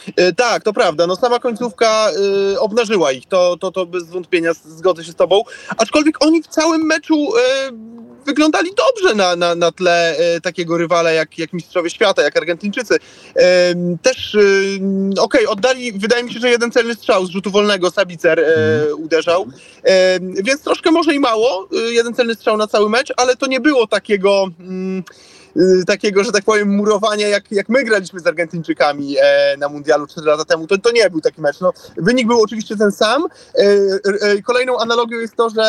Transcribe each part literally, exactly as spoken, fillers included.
E, tak, to prawda. No sama końcówka e, obnażyła ich. To, to, to bez wątpienia zgodzę się z tobą. Aczkolwiek oni w całym meczu e, wyglądali dobrze na, na, na tle e, takiego rywala jak, jak mistrzowie świata, jak Argentyńczycy. E, też, e, okej, okay, oddali, wydaje mi się, że jeden celny strzał z rzutu wolnego Sabicer e, uderzał. E, więc troszkę może i mało, e, jeden celny strzał na cały mecz, ale to nie było takiego... Mm, takiego, że tak powiem, murowania, jak, jak my graliśmy z Argentyńczykami e, na mundialu cztery lata temu. To, to nie był taki mecz. No, wynik był oczywiście ten sam. E, e, kolejną analogią jest to, że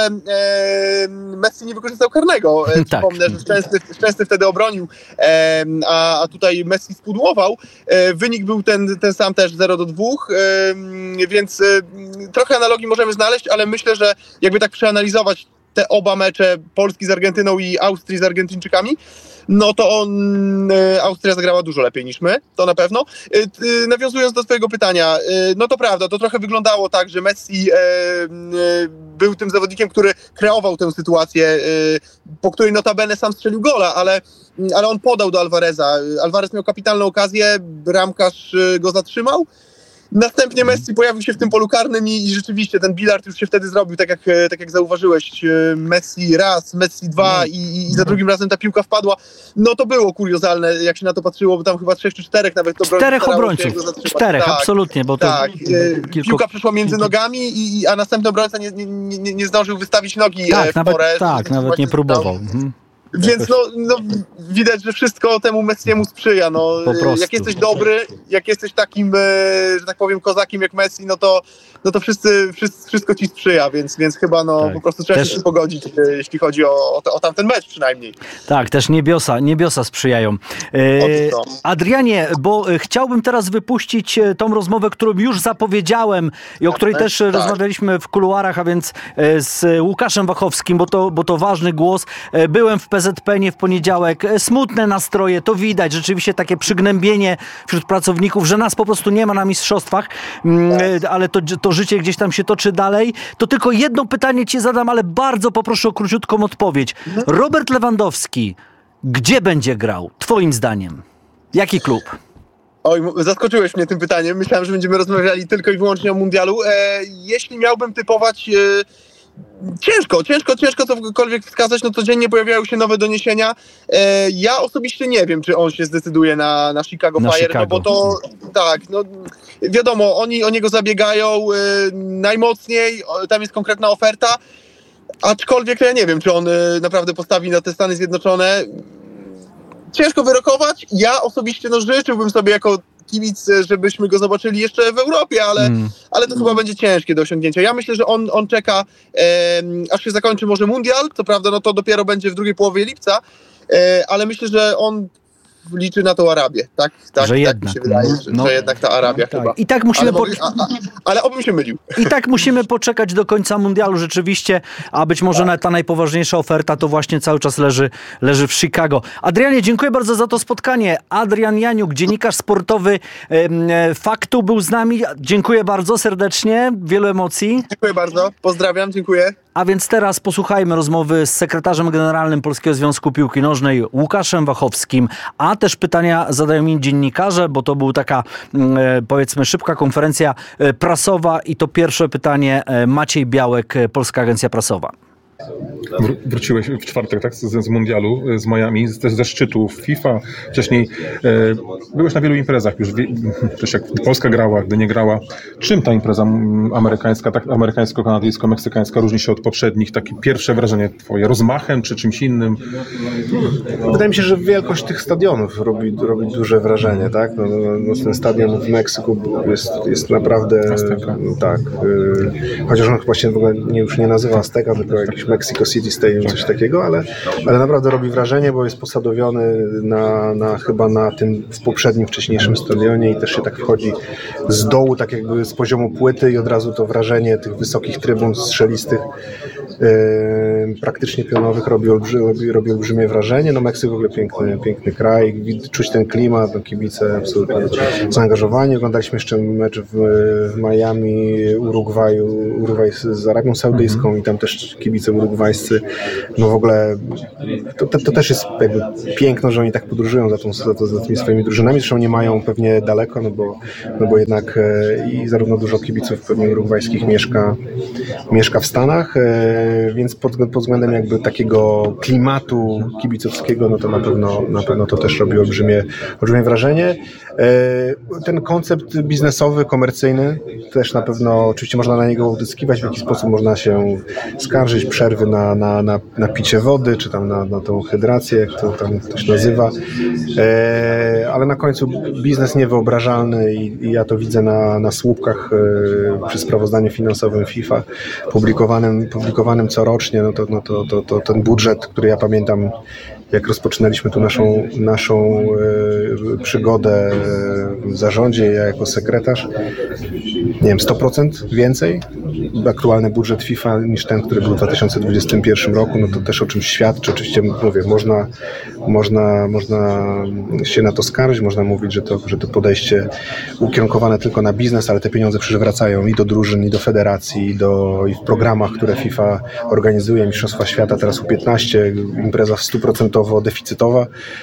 e, Messi nie wykorzystał karnego. E, przypomnę, tak. że Szczęsny, Szczęsny wtedy obronił, e, a, a tutaj Messi spudłował. E, wynik był ten, ten sam też zero do dwóch, e, więc e, trochę analogii możemy znaleźć, ale myślę, że jakby tak przeanalizować te oba mecze Polski z Argentyną i Austrii z Argentyńczykami, no to on, e, Austria zagrała dużo lepiej niż my, to na pewno. E, e, nawiązując do twojego pytania, e, no to prawda, to trochę wyglądało tak, że Messi e, e, był tym zawodnikiem, który kreował tę sytuację, e, po której notabene sam strzelił gola, ale, ale on podał do Alvareza. Alvarez miał kapitalną okazję, bramkarz go zatrzymał. Następnie Messi pojawił się w tym polu karnym i, i rzeczywiście ten bilard już się wtedy zrobił, tak jak, tak jak zauważyłeś. Messi raz, Messi dwa i, i za drugim razem ta piłka wpadła. No to było kuriozalne, jak się na to patrzyło, bo tam chyba trzech czy czterech nawet to Czterech obrońców, czterech, tak, absolutnie. Bo to tak, kilku... piłka przeszła między nogami i, a następny obrońca nie, nie, nie, nie zdążył wystawić nogi tak, w nawet, porę. Tak, nawet nie próbował. Mhm. Więc no, no widać, że wszystko temu Messiemu sprzyja. No, jak jesteś dobry, jak jesteś takim, że tak powiem, kozakiem jak Messi, no to, no to wszyscy, wszyscy, wszystko ci sprzyja, więc, więc chyba no, tak. po prostu trzeba też się pogodzić, jeśli chodzi o, o, o tamten mecz przynajmniej. Tak, też niebiosa, niebiosa sprzyjają. E, Adrianie, bo chciałbym teraz wypuścić tą rozmowę, którą już zapowiedziałem i o której tak, też tak. rozmawialiśmy w kuluarach, a więc z Łukaszem Wachowskim, bo to, bo to ważny głos. Byłem w P Z P nie w poniedziałek, smutne nastroje, to widać, rzeczywiście takie przygnębienie wśród pracowników, że nas po prostu nie ma na mistrzostwach, tak. ale to, to życie gdzieś tam się toczy dalej. To tylko jedno pytanie ci zadam, ale bardzo poproszę o króciutką odpowiedź. Robert Lewandowski, gdzie będzie grał, twoim zdaniem? Jaki klub? Oj, zaskoczyłeś mnie tym pytaniem. Myślałem, że będziemy rozmawiali tylko i wyłącznie o mundialu. E, jeśli miałbym typować... E, Ciężko, ciężko, ciężko cokolwiek wskazać, no codziennie pojawiają się nowe doniesienia. E, ja osobiście nie wiem, czy on się zdecyduje na, na Chicago na Fire, Chicago. no bo to tak, no wiadomo, oni o niego zabiegają e, najmocniej, o, tam jest konkretna oferta, aczkolwiek ja nie wiem, czy on e, naprawdę postawi na te Stany Zjednoczone. Ciężko wyrokować, ja osobiście no życzyłbym sobie jako kibic, żebyśmy go zobaczyli jeszcze w Europie, ale, mm. ale to chyba będzie ciężkie do osiągnięcia. Ja myślę, że on, on czeka, e, aż się zakończy może mundial, co prawda no to dopiero będzie w drugiej połowie lipca, e, ale myślę, że on liczy na tą Arabię, tak? Tak, że tak jednak, mi się wydaje, że, no, że jednak ta Arabia no, chyba. Tak. I tak musimy ale, po... a, a, ale obym się mylił. I tak musimy poczekać do końca mundialu rzeczywiście, a być może tak. ta najpoważniejsza oferta to właśnie cały czas leży, leży w Chicago. Adrianie, dziękuję bardzo za to spotkanie. Adrian Janiuk, dziennikarz sportowy e, Faktu był z nami. Dziękuję bardzo serdecznie, wielu emocji. Dziękuję bardzo, pozdrawiam, dziękuję. A więc teraz posłuchajmy rozmowy z sekretarzem generalnym Polskiego Związku Piłki Nożnej Łukaszem Wachowskim, a też pytania zadają mi dziennikarze, bo to była taka e, powiedzmy szybka konferencja e, prasowa i to pierwsze pytanie e, Maciej Białek, Polska Agencja Prasowa. Wr- wróciłeś w czwartek, tak? Z, z mundialu, z Miami, z, też ze szczytu FIFA. Wcześniej e, byłeś na wielu imprezach już, wie, też jak Polska grała, gdy nie grała. Czym ta impreza amerykańska, tak amerykańsko-kanadyjsko-meksykańska różni się od poprzednich? Takie pierwsze wrażenie twoje, rozmachem czy czymś innym? Wydaje mi się, że wielkość tych stadionów robi, robi duże wrażenie, tak? No, no, ten stadion w Meksyku jest, jest naprawdę... Azteca. Tak. Y, chociaż on chyba się w ogóle nie, już nie nazywa Azteca, tylko jakiś Mexico City Stadium, coś takiego, ale, ale naprawdę robi wrażenie, bo jest posadowiony na, na chyba na tym w poprzednim, wcześniejszym stadionie i też się tak wchodzi z dołu, tak jakby z poziomu płyty i od razu to wrażenie tych wysokich trybun strzelistych praktycznie pionowych robi, olbrzy, robi, robi olbrzymie wrażenie. No Meksyk w ogóle piękny, piękny kraj, czuć ten klimat, no kibice absolutnie zaangażowani. Oglądaliśmy jeszcze mecz w, w Miami, Urugwaju, Urugwaj z Arabią Saudyjską mhm. i tam też kibice urugwajscy. No w ogóle to, to, to też jest jakby piękno, że oni tak podróżują za, tą, za, to, za tymi swoimi drużynami. Zresztą nie mają pewnie daleko, no bo, no bo jednak e, i zarówno dużo kibiców pewnie urugwajskich mieszka, mieszka w Stanach, e, więc pod, pod względem jakby takiego klimatu kibicowskiego, no to na pewno, na pewno to też robi olbrzymie, olbrzymie wrażenie. E, ten koncept biznesowy, komercyjny też na pewno, oczywiście można na niego uzyskiwać, w jaki sposób można się skarżyć, przerwy na, na, na, na picie wody, czy tam na, na tą hydrację, jak to tam ktoś nazywa, e, ale na końcu biznes niewyobrażalny i, i ja to widzę na, na słupkach e, przy sprawozdaniu finansowym FIFA publikowanym, publikowanym corocznie, no to, no to, to, to ten budżet, który ja pamiętam, jak rozpoczynaliśmy tu naszą, naszą e, przygodę w zarządzie, ja jako sekretarz, nie wiem, sto procent więcej aktualny budżet FIFA niż ten, który był w dwa tysiące dwudziestym pierwszym roku, no to też o czymś świadczy. Oczywiście mówię, można, można, można się na to skarżyć, można mówić, że to, że to podejście ukierunkowane tylko na biznes, ale te pieniądze przecież wracają i do drużyn, i do federacji, i, do, i w programach, które FIFA organizuje, Mistrzostwa Świata, teraz U piętnaście, impreza stu procent deficytowa,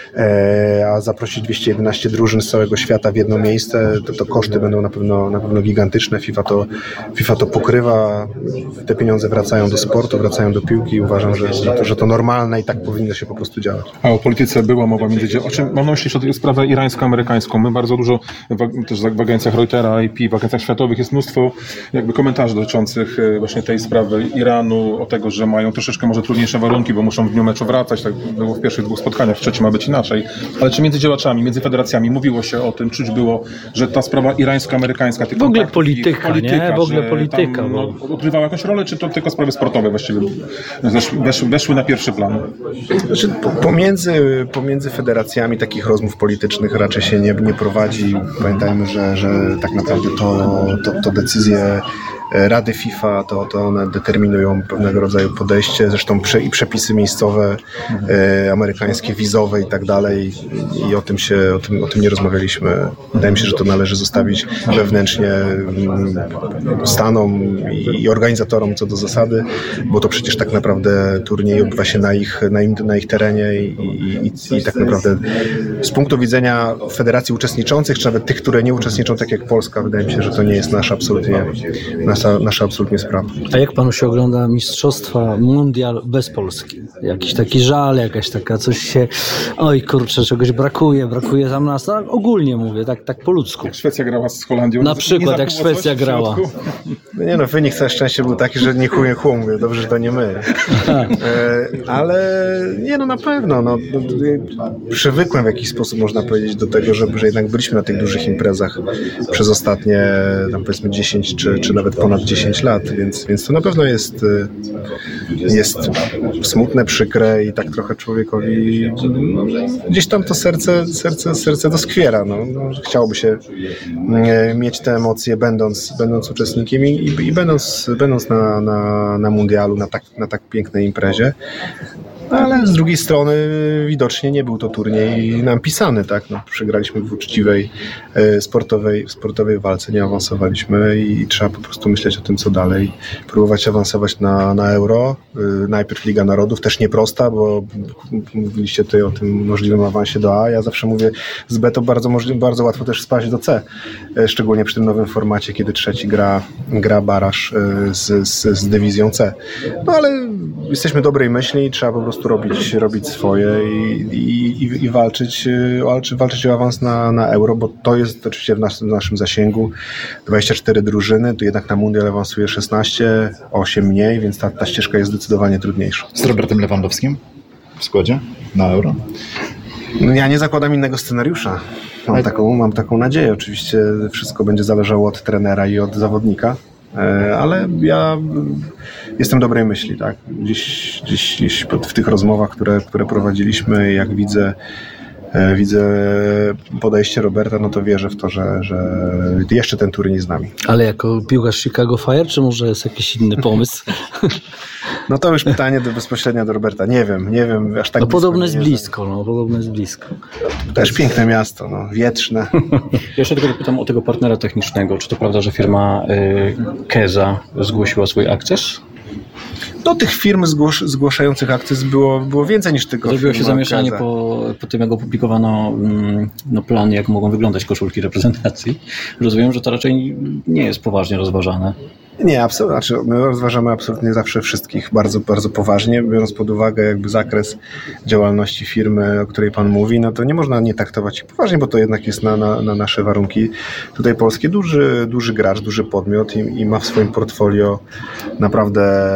a zaprosić dwieście jedenaście drużyn z całego świata w jedno miejsce, to, to koszty będą na pewno, na pewno gigantyczne. FIFA to, FIFA to pokrywa, te pieniądze wracają do sportu, wracają do piłki i uważam, że, że, to, że to normalne i tak powinno się po prostu działać. A o polityce była mowa między... O czym mam na myśli jeszcze sprawę irańsko-amerykańską. My bardzo dużo w, też w agencjach Reutera, I P, w agencjach światowych jest mnóstwo jakby komentarzy dotyczących właśnie tej sprawy Iranu, o tego, że mają troszeczkę może trudniejsze warunki, bo muszą w dniu meczu wracać, tak było w pierwszych dwóch spotkaniach, w trzecim ma być inaczej. Ale czy między działaczami, między federacjami mówiło się o tym, czuć było, że ta sprawa irańsko-amerykańska... W ogóle polityka, polityka, nie? W ogóle polityka. Tam, no, odgrywała jakąś rolę, czy to tylko sprawy sportowe właściwie weszły, weszły na pierwszy plan? Znaczy, pomiędzy, pomiędzy federacjami takich rozmów politycznych raczej się nie, nie prowadzi. Pamiętajmy, że, że tak naprawdę to, to, to decyzje Rady FIFA, to, to one determinują pewnego rodzaju podejście, zresztą prze, i przepisy miejscowe, e, amerykańskie, wizowe i tak dalej i o tym się, o tym, o tym nie rozmawialiśmy. Wydaje mi się, że to należy zostawić wewnętrznie Stanom i, i organizatorom co do zasady, bo to przecież tak naprawdę turniej odbywa się na ich, na im, na ich terenie i, i, i, i tak naprawdę z punktu widzenia federacji uczestniczących, czy nawet tych, które nie uczestniczą, tak jak Polska, wydaje mi się, że to nie jest nasza absolutnie Nasza, nasza absolutnie sprawa. A jak panu się ogląda mistrzostwa, mundial bez Polski? Jakiś taki żal, jakaś taka coś się... Oj kurczę, czegoś brakuje, brakuje tam nas. No, ogólnie mówię, tak, tak po ludzku. Jak Szwecja grała z Holandią. Na przykład, jak Szwecja grała. No nie no, wynik całe szczęście był taki, że nie chłuje chłu, mówię, dobrze, że to nie my. e, ale nie no, na pewno. No, przywykłem w jakiś sposób, można powiedzieć, do tego, że, że jednak byliśmy na tych dużych imprezach przez ostatnie, tam powiedzmy dziesięć czy, czy nawet ponad dziesięć lat, więc, więc to na pewno jest, jest smutne, przykre i tak trochę człowiekowi no, gdzieś tam to serce, serce, serce doskwiera. No. No, chciałoby się mieć te emocje będąc, będąc uczestnikiem i, i, i będąc, będąc na, na, na mundialu, na tak, na tak pięknej imprezie. Ale z drugiej strony widocznie nie był to turniej nam pisany, tak? No, przegraliśmy w uczciwej sportowej, sportowej walce, nie awansowaliśmy i trzeba po prostu myśleć o tym, co dalej. Próbować awansować na, na Euro. Najpierw Liga Narodów, też nieprosta, bo mówiliście tutaj o tym możliwym awansie do A. Ja zawsze mówię, z B to bardzo, możliwe, bardzo łatwo też spaść do C. Szczególnie przy tym nowym formacie, kiedy trzeci gra, gra baraż z, z, z dywizją C. No ale jesteśmy dobrej myśli i trzeba po prostu robić, robić swoje i, i, i walczyć, walczyć o awans na, na Euro, bo to jest oczywiście w, nas, w naszym zasięgu. dwadzieścia cztery drużyny, tu jednak na mundial awansuje szesnaście, osiem mniej, więc ta, ta ścieżka jest zdecydowanie trudniejsza. Z Robertem Lewandowskim w składzie na Euro? No ja nie zakładam innego scenariusza. Mam taką, mam taką nadzieję. Oczywiście wszystko będzie zależało od trenera i od zawodnika. Ale ja jestem dobrej myśli, tak. Dziś, dziś, dziś w tych rozmowach, które, które prowadziliśmy, jak widzę widzę podejście Roberta, no to wierzę w to, że, że jeszcze ten turniej z nami. Ale jako piłkarz Chicago Fire, czy może jest jakiś inny pomysł? No to już pytanie do, bezpośrednio do Roberta. Nie wiem, nie wiem, aż tak no blisko. Podobno jest blisko, no podobno jest blisko. Też piękne miasto, no, wietrzne. Jeszcze tylko pytam o tego partnera technicznego. Czy to prawda, że firma y, Keza zgłosiła swój akces? Do tych firm zgłosz, zgłaszających akces było, było więcej niż tylko Zrobiło się zamieszanie Keza. po, po tym, jak opublikowano no, plan, jak mogą wyglądać koszulki reprezentacji. Rozumiem, że to raczej nie jest poważnie rozważane. Nie, absolutnie. Znaczy, my rozważamy absolutnie zawsze wszystkich bardzo, bardzo poważnie, biorąc pod uwagę jakby zakres działalności firmy, o której pan mówi, no to nie można nie traktować ich poważnie, bo to jednak jest na, na, na nasze warunki. Tutaj polskie duży, duży gracz, duży podmiot i, i ma w swoim portfolio naprawdę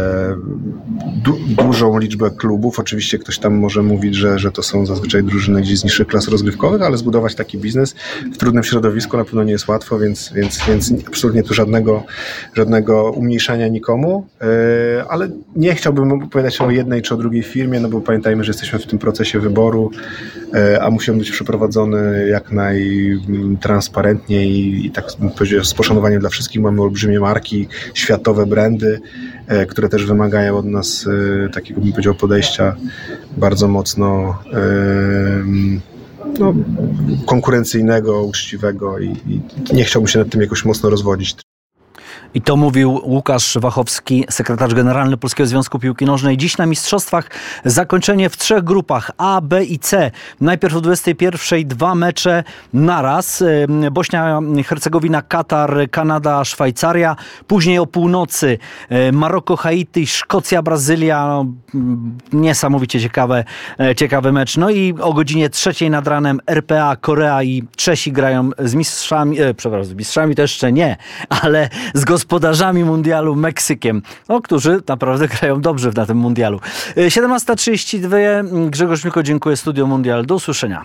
du, dużą liczbę klubów. Oczywiście ktoś tam może mówić, że, że to są zazwyczaj drużyny gdzieś z niższych klas rozgrywkowych, ale zbudować taki biznes w trudnym środowisku na pewno nie jest łatwo, więc, więc, więc absolutnie tu żadnego żadnego umniejszania nikomu, yy, ale nie chciałbym opowiadać o jednej czy o drugiej firmie, no bo pamiętajmy, że jesteśmy w tym procesie wyboru, yy, a musi on być przeprowadzony jak najtransparentniej i, i tak bym powiedział, z poszanowaniem dla wszystkich. Mamy olbrzymie marki, światowe brandy, yy, które też wymagają od nas yy, takiego, bym powiedział, podejścia bardzo mocno yy, no, konkurencyjnego, uczciwego i, i nie chciałbym się nad tym jakoś mocno rozwodzić. I to mówił Łukasz Wachowski, sekretarz generalny Polskiego Związku Piłki Nożnej. Dziś na mistrzostwach zakończenie w trzech grupach A, B i C. Najpierw o dwudziestej pierwszej dwa mecze naraz. Bośnia, Hercegowina, Katar, Kanada, Szwajcaria. Później o północy Maroko, Haiti, Szkocja, Brazylia. Niesamowicie ciekawe, ciekawy mecz. No i o godzinie trzeciej nad ranem R P A, Korea i Czesi grają z mistrzami, e, przepraszam, z mistrzami to jeszcze nie, ale z gospodarzami mundialu Meksykiem, no, którzy naprawdę grają dobrze na tym mundialu. siedemnasta trzydzieści dwa. Grzegorz Miko, dziękuję. Studio Mundial. Do usłyszenia.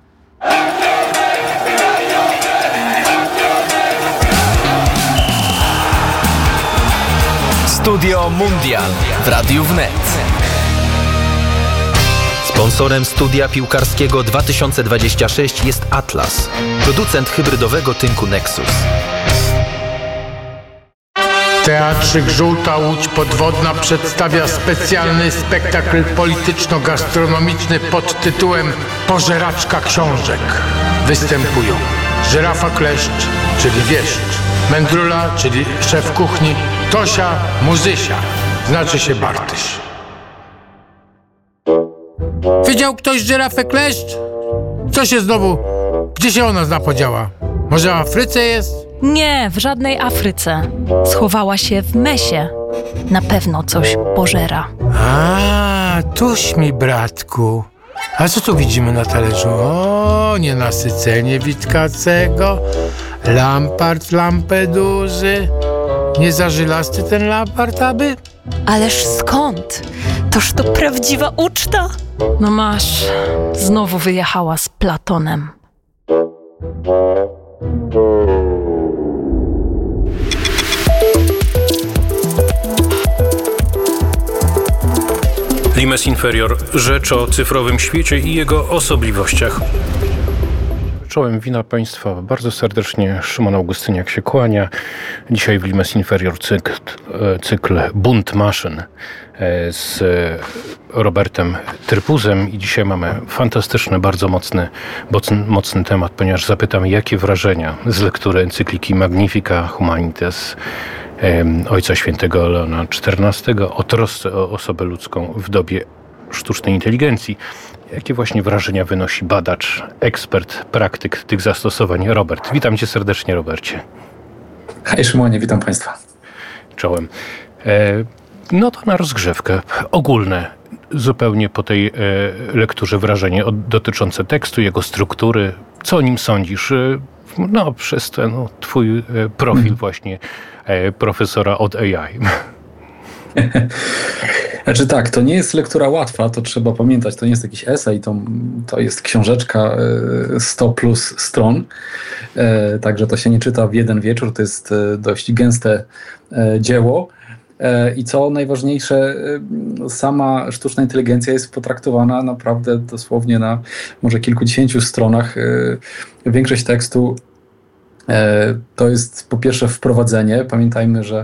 Studio Mundial w Radiu Wnet. Sponsorem studia piłkarskiego dwa tysiące dwudziestego szóstego jest Atlas, producent hybrydowego tynku Nexus. Teatrzyk Żółta Łódź Podwodna przedstawia specjalny spektakl polityczno-gastronomiczny pod tytułem Pożeraczka książek. Występują Żyrafa Kleszcz, czyli wieszcz, Mędrula, czyli szef kuchni, Tosia, muzysia, znaczy się Bartyś. Widział ktoś żyrafę Kleszcz? Co się znowu? Gdzie się ona zapodziała? Może w Afryce jest? Nie, w żadnej Afryce. Schowała się w Mesie. Na pewno coś pożera. A, tuś mi, bratku. A co tu widzimy na talerzu? O, nienasycenie Witkacego, Lampart Lampeduzy. Nie zażylasty ten Lampart, aby? Ależ skąd? Toż to prawdziwa uczta. No masz, znowu wyjechała z Platonem. Limes Inferior. Rzecz o cyfrowym świecie i jego osobliwościach. Czołem, wina Państwa bardzo serdecznie. Szymon Augustyniak się kłania. Dzisiaj w Limes Inferior cykl, cykl Bunt maszyn z Robertem Trypuzem i dzisiaj mamy fantastyczny, bardzo mocny, mocny, mocny temat, ponieważ zapytam, jakie wrażenia z lektury encykliki Magnifica Humanitas Ojca Świętego Leona czternastego o trosce o osobę ludzką w dobie sztucznej inteligencji. Jakie właśnie wrażenia wynosi badacz, ekspert, praktyk tych zastosowań? Robert. Witam Cię serdecznie, Robercie. Hej Szymonie, witam Państwa. Czołem. E, no to na rozgrzewkę. Ogólne, zupełnie po tej e, lekturze wrażenie od, dotyczące tekstu, jego struktury. Co o nim sądzisz? E, no przez ten no, Twój e, profil mm. właśnie e, profesora od A I. Znaczy tak, to nie jest lektura łatwa, to trzeba pamiętać, to nie jest jakiś esej, to, to jest książeczka sto plus stron, także to się nie czyta w jeden wieczór, to jest dość gęste dzieło I co najważniejsze, sama sztuczna inteligencja jest potraktowana naprawdę dosłownie na może kilkudziesięciu stronach. Większość tekstu to jest po pierwsze wprowadzenie. Pamiętajmy, że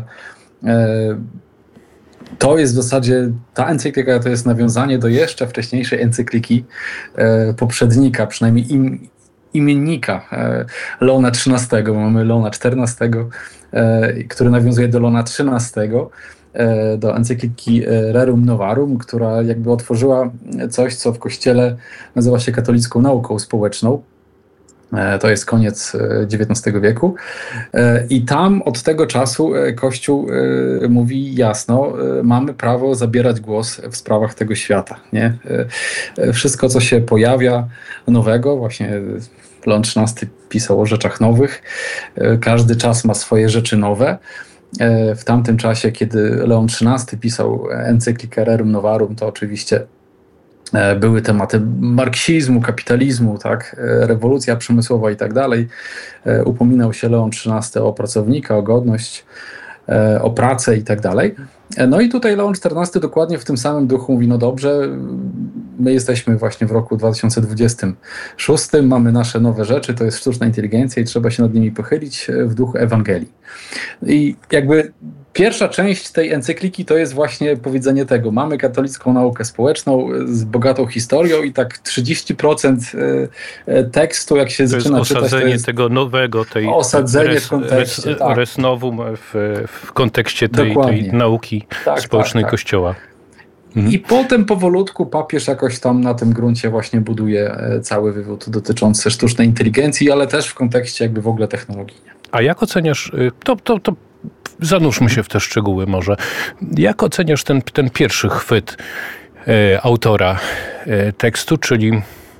to jest w zasadzie, ta encyklika to jest nawiązanie do jeszcze wcześniejszej encykliki poprzednika, przynajmniej im, imiennika Leona trzynastego. Mamy Leona czternastego, który nawiązuje do Leona trzynastego, do encykliki Rerum Novarum, która jakby otworzyła coś, co w Kościele nazywa się katolicką nauką społeczną. To jest koniec dziewiętnastego wieku i tam od tego czasu Kościół mówi jasno, mamy prawo zabierać głos w sprawach tego świata. Nie? Wszystko, co się pojawia nowego, właśnie Leon trzynasty pisał o rzeczach nowych, każdy czas ma swoje rzeczy nowe. W tamtym czasie, kiedy Leon trzynasty pisał encyklikę Rerum Novarum, to oczywiście były tematy marksizmu, kapitalizmu, tak, rewolucja przemysłowa i tak dalej. Upominał się Leon trzynasty o pracownika, o godność, o pracę i tak dalej. No i tutaj Leon czternasty dokładnie w tym samym duchu mówi, no dobrze, my jesteśmy właśnie w roku dwa tysiące dwudziestym szóstym, mamy nasze nowe rzeczy, to jest sztuczna inteligencja i trzeba się nad nimi pochylić w duchu Ewangelii. I jakby pierwsza część tej encykliki to jest właśnie powiedzenie tego. Mamy katolicką naukę społeczną z bogatą historią i tak trzydzieści procent tekstu, jak się to zaczyna jest czytać, osadzenie to jest tego nowego, tej osadzenie res, w kontekście. Res, tak. res novum w, w kontekście tej, tej nauki tak, społecznej tak, tak. Kościoła. Mhm. I potem powolutku papież jakoś tam na tym gruncie właśnie buduje cały wywód dotyczący sztucznej inteligencji, ale też w kontekście jakby w ogóle technologii. A jak oceniasz, to, to, to zanurzmy się w te szczegóły może. Jak oceniasz ten, ten pierwszy chwyt e, autora e, tekstu, czyli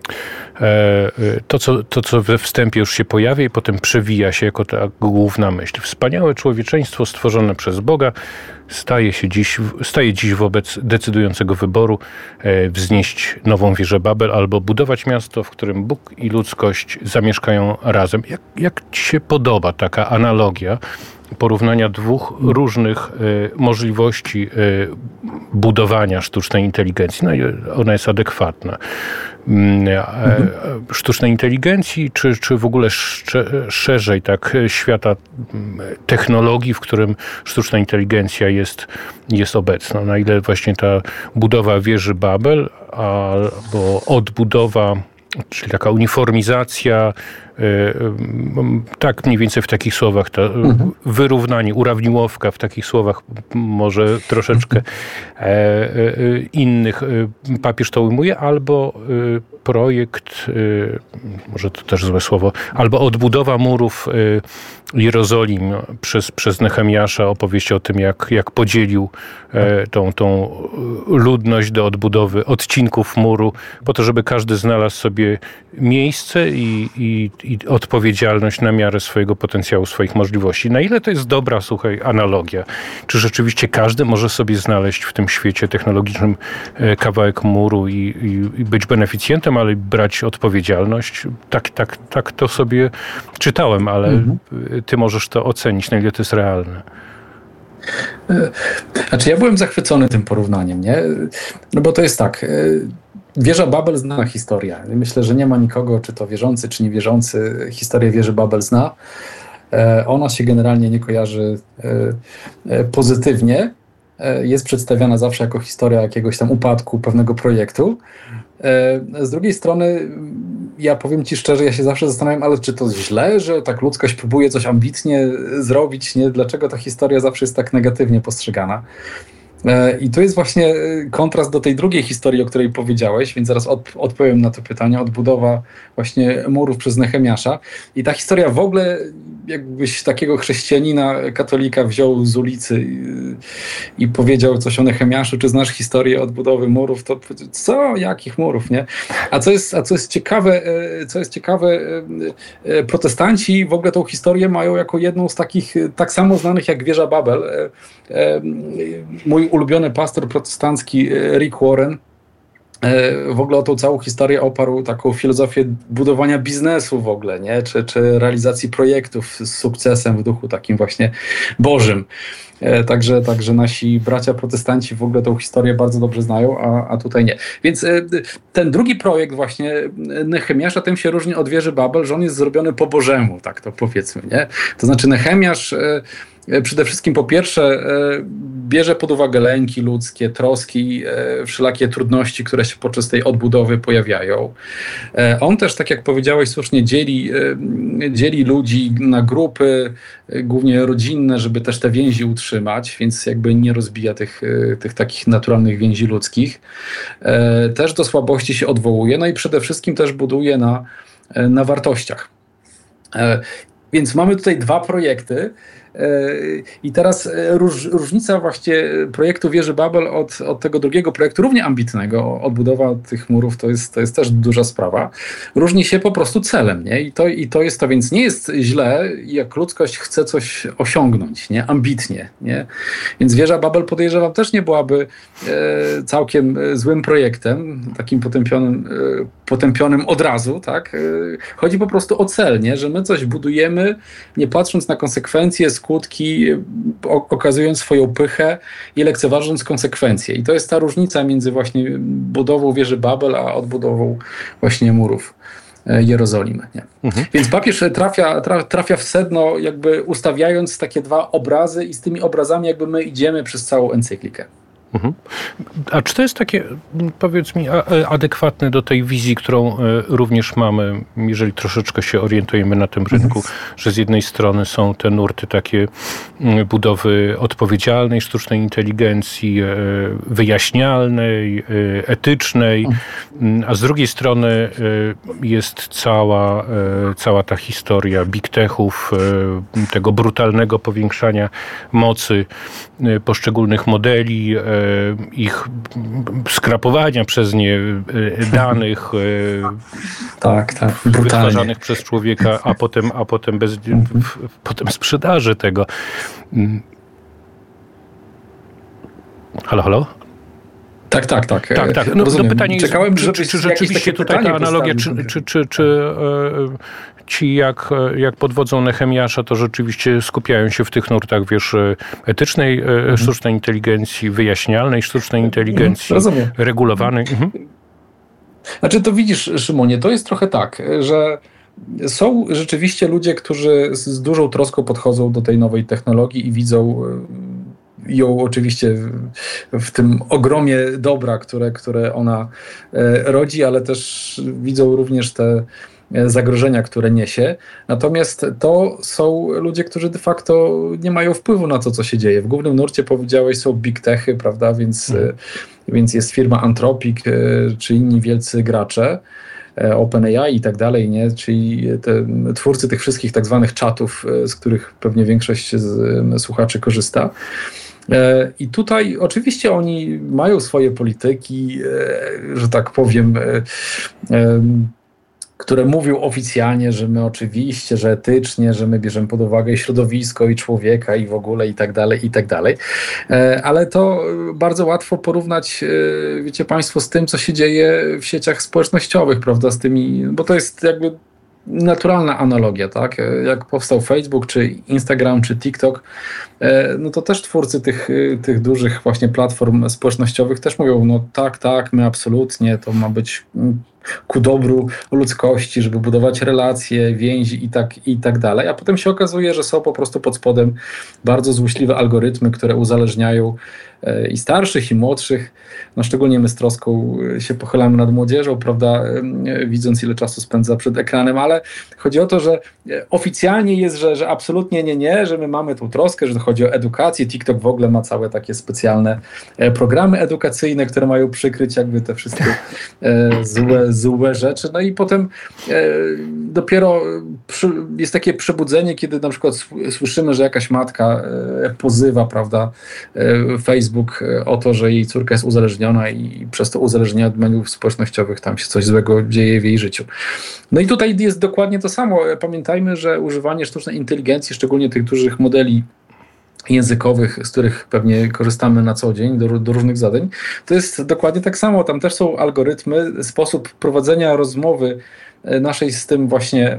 e, to, co, to, co we wstępie już się pojawia i potem przewija się jako ta główna myśl. Wspaniałe człowieczeństwo stworzone przez Boga staje się dziś, staje dziś wobec decydującego wyboru e, wznieść nową wieżę Babel albo budować miasto, w którym Bóg i ludzkość zamieszkają razem. Jak, jak ci się podoba taka analogia porównania dwóch różnych y, możliwości y, budowania sztucznej inteligencji? No i ona jest adekwatna. Mhm. Sztucznej inteligencji, czy, czy w ogóle szcze, szerzej tak świata technologii, w którym sztuczna inteligencja jest, jest obecna? Na ile właśnie ta budowa wieży Babel albo odbudowa, czyli taka uniformizacja, tak mniej więcej w takich słowach, to mhm. wyrównanie, urawniłowka w takich słowach może troszeczkę innych papież to ujmuje, albo projekt, może to też złe słowo, albo odbudowa murów Jerozolim przez, przez Nehemiasza, opowieść o tym, jak, jak podzielił tą, tą ludność do odbudowy odcinków muru, po to, żeby każdy znalazł sobie miejsce i, i, i odpowiedzialność na miarę swojego potencjału, swoich możliwości. Na ile to jest dobra, słuchaj, analogia? Czy rzeczywiście każdy może sobie znaleźć w tym świecie technologicznym kawałek muru i, i, i być beneficjentem, ale brać odpowiedzialność? Tak, tak, tak to sobie czytałem, ale mhm. ty możesz to ocenić, na ile to jest realne. Znaczy ja byłem zachwycony tym porównaniem, nie? No bo to jest tak, wieża Babel znana historia. Myślę, że nie ma nikogo, czy to wierzący, czy niewierzący, historię wieży Babel zna. Ona się generalnie nie kojarzy pozytywnie. Jest przedstawiana zawsze jako historia jakiegoś tam upadku pewnego projektu. Z drugiej strony, ja powiem ci szczerze, ja się zawsze zastanawiam, ale czy to źle, że tak ludzkość próbuje coś ambitnie zrobić, nie? Dlaczego ta historia zawsze jest tak negatywnie postrzegana? I tu jest właśnie kontrast do tej drugiej historii, o której powiedziałeś, więc zaraz od, odpowiem na to pytanie. Odbudowa właśnie murów przez Nehemiasza. I ta historia w ogóle, jakbyś takiego chrześcijanina, katolika wziął z ulicy i, i powiedział coś o Nehemiaszu, czy znasz historię odbudowy murów, to co? Jakich murów, nie? A co jest, a co jest ciekawe, co jest ciekawe, protestanci w ogóle tą historię mają jako jedną z takich tak samo znanych jak wieża Babel. Mój ulubiony pastor protestancki Rick Warren w ogóle o tą całą historię oparł taką filozofię budowania biznesu w ogóle, nie? Czy, czy realizacji projektów z sukcesem w duchu takim właśnie bożym. Także, także nasi bracia protestanci w ogóle tą historię bardzo dobrze znają, a, a tutaj nie. Więc ten drugi projekt właśnie Nehemiasza tym się różni od wieży Babel, że on jest zrobiony po bożemu, tak to powiedzmy, nie? To znaczy Nehemiasz przede wszystkim po pierwsze bierze pod uwagę lęki ludzkie, troski, wszelakie trudności, które się podczas tej odbudowy pojawiają. On też, tak jak powiedziałeś słusznie, dzieli, dzieli ludzi na grupy, głównie rodzinne, żeby też te więzi utrzymać, więc jakby nie rozbija tych, tych takich naturalnych więzi ludzkich. Też do słabości się odwołuje, no i przede wszystkim też buduje na, na wartościach. Więc mamy tutaj dwa projekty. I teraz róż, różnica właśnie projektu wieży Babel od, od tego drugiego projektu, równie ambitnego, odbudowa tych murów, to jest, to jest też duża sprawa, różni się po prostu celem, nie? I to, i to jest to, więc nie jest źle, jak ludzkość chce coś osiągnąć, nie? Ambitnie, nie? Więc wieża Babel, podejrzewam, też nie byłaby e, całkiem złym projektem, takim potępionym, e, potępionym od razu, tak? E, chodzi po prostu o cel, nie? Że my coś budujemy, nie patrząc na konsekwencje, skutki, okazując swoją pychę i lekceważąc konsekwencje. I to jest ta różnica między właśnie budową wieży Babel, a odbudową właśnie murów Jerozolimy. Nie? Mhm. Więc papież trafia, trafia w sedno, jakby ustawiając takie dwa obrazy i z tymi obrazami jakby my idziemy przez całą encyklikę. Mhm. A czy to jest takie, powiedz mi, adekwatne do tej wizji, którą również mamy, jeżeli troszeczkę się orientujemy na tym rynku, mhm. że z jednej strony są te nurty takie budowy odpowiedzialnej, sztucznej inteligencji, wyjaśnialnej, etycznej, mhm. a z drugiej strony jest cała, cała ta historia big techów, tego brutalnego powiększania mocy poszczególnych modeli, ich skrapowania przez nie danych tak, tak, wytwarzanych przez człowieka, a potem, a potem, bez, potem sprzedaży tego. Halo, halo? Tak, tak, tak. Tak, tak. No, no pytanie Czekałem, jest, czy, czy, czy rzeczywiście tutaj ta analogia, czy, czy, czy, czy ci jak, jak pod wodzą Nehemiasza to rzeczywiście skupiają się w tych nurtach, wiesz, etycznej, mhm. sztucznej inteligencji, wyjaśnialnej sztucznej inteligencji, Rozumiem. regulowanej. Mhm. Znaczy to widzisz, Szymonie, to jest trochę tak, że są rzeczywiście ludzie, którzy z dużą troską podchodzą do tej nowej technologii i widzą ją oczywiście w tym ogromie dobra, które, które ona rodzi, ale też widzą również te zagrożenia, które niesie. Natomiast to są ludzie, którzy de facto nie mają wpływu na to, co się dzieje. W głównym nurcie, powiedziałeś, są big techy, prawda, więc, hmm. więc jest firma Anthropic czy inni wielcy gracze, OpenAI i tak dalej, nie? Czyli te twórcy tych wszystkich tak zwanych czatów, z których pewnie większość z słuchaczy korzysta. I tutaj oczywiście oni mają swoje polityki, że tak powiem, które mówią oficjalnie, że my oczywiście, że etycznie, że my bierzemy pod uwagę środowisko i człowieka i w ogóle i tak dalej, i tak dalej. Ale to bardzo łatwo porównać, wiecie Państwo, z tym, co się dzieje w sieciach społecznościowych, prawda, z tymi, bo to jest jakby naturalna analogia, tak? Jak powstał Facebook, czy Instagram, czy TikTok, no to też twórcy tych, tych dużych właśnie platform społecznościowych też mówią, no tak, tak, my absolutnie, to ma być ku dobru ludzkości, żeby budować relacje, więzi i tak, i tak dalej, a potem się okazuje, że są po prostu pod spodem bardzo złośliwe algorytmy, które uzależniają i starszych, i młodszych. No szczególnie my z troską się pochylamy nad młodzieżą, prawda, widząc ile czasu spędza przed ekranem, ale chodzi o to, że oficjalnie jest, że, że absolutnie nie, nie, że my mamy tą troskę, że chodzi o edukację. TikTok w ogóle ma całe takie specjalne programy edukacyjne, które mają przykryć jakby te wszystkie złe, złe rzeczy. No i potem dopiero jest takie przebudzenie, kiedy na przykład słyszymy, że jakaś matka pozywa, prawda, Facebook o to, że jej córka jest uzależniona i przez to uzależnienie od mediów społecznościowych tam się coś złego dzieje w jej życiu. No i tutaj jest dokładnie to samo. Pamiętajmy, że używanie sztucznej inteligencji, szczególnie tych dużych modeli językowych, z których pewnie korzystamy na co dzień do, do różnych zadań, to jest dokładnie tak samo. Tam też są algorytmy, sposób prowadzenia rozmowy naszej z tym właśnie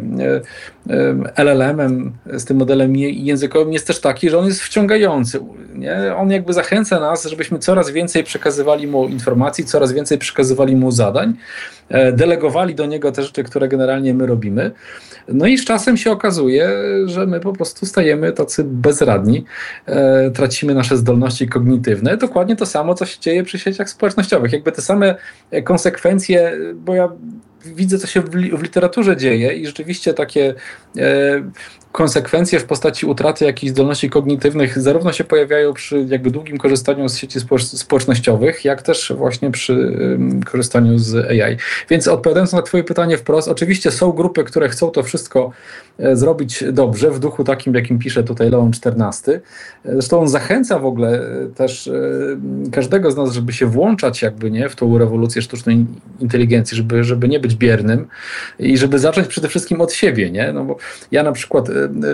L L M-em, z tym modelem językowym jest też taki, że on jest wciągający. Nie? On jakby zachęca nas, żebyśmy coraz więcej przekazywali mu informacji, coraz więcej przekazywali mu zadań, delegowali do niego te rzeczy, które generalnie my robimy. No i z czasem się okazuje, że my po prostu stajemy tacy bezradni, e, tracimy nasze zdolności kognitywne. Dokładnie to samo, co się dzieje przy sieciach społecznościowych. Jakby te same konsekwencje, bo ja widzę, co się w, li, w literaturze dzieje i rzeczywiście takie e, konsekwencje w postaci utraty jakichś zdolności kognitywnych zarówno się pojawiają przy jakby długim korzystaniu z sieci społecznościowych, jak też właśnie przy um, korzystaniu z A I. Więc odpowiadając na twoje pytanie wprost, oczywiście są grupy, które chcą to wszystko e, zrobić dobrze, w duchu takim, jakim pisze tutaj Leon czternasty. Zresztą on zachęca w ogóle też e, każdego z nas, żeby się włączać jakby nie w tą rewolucję sztucznej inteligencji, żeby, żeby nie być biernym i żeby zacząć przede wszystkim od siebie, nie? No bo ja na przykład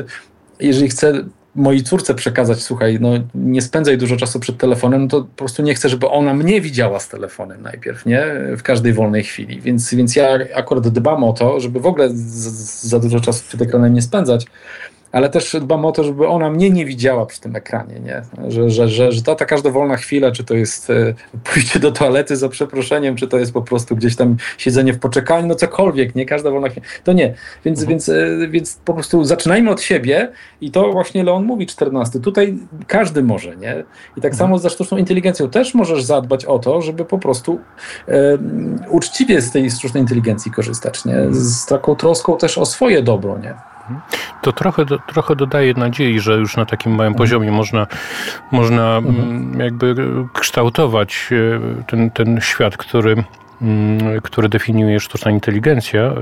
jeżeli chcę mojej córce przekazać, słuchaj, no nie spędzaj dużo czasu przed telefonem, no to po prostu nie chcę, żeby ona mnie widziała z telefonem najpierw, nie? W każdej wolnej chwili. Więc, więc ja akurat dbam o to, żeby w ogóle z, z, za dużo czasu przed ekranem nie spędzać, ale też dbam o to, żeby ona mnie nie widziała przy tym ekranie, nie? Że, że, że, że ta, ta każda wolna chwila, czy to jest e, pójście do toalety za przeproszeniem, czy to jest po prostu gdzieś tam siedzenie w poczekalni, no cokolwiek, nie? Każda wolna chwila. To nie. Więc, mhm. więc, e, więc po prostu zaczynajmy od siebie i to właśnie Leon mówi czternasty. Tutaj każdy może, nie? I tak mhm. samo ze sztuczną inteligencją też możesz zadbać o to, żeby po prostu e, uczciwie z tej sztucznej inteligencji korzystać, nie? Z taką troską też o swoje dobro, nie? To trochę, do, trochę dodaje nadziei, że już na takim małym poziomie można, można mhm. jakby kształtować ten, ten świat, który, który definiuje sztuczna inteligencja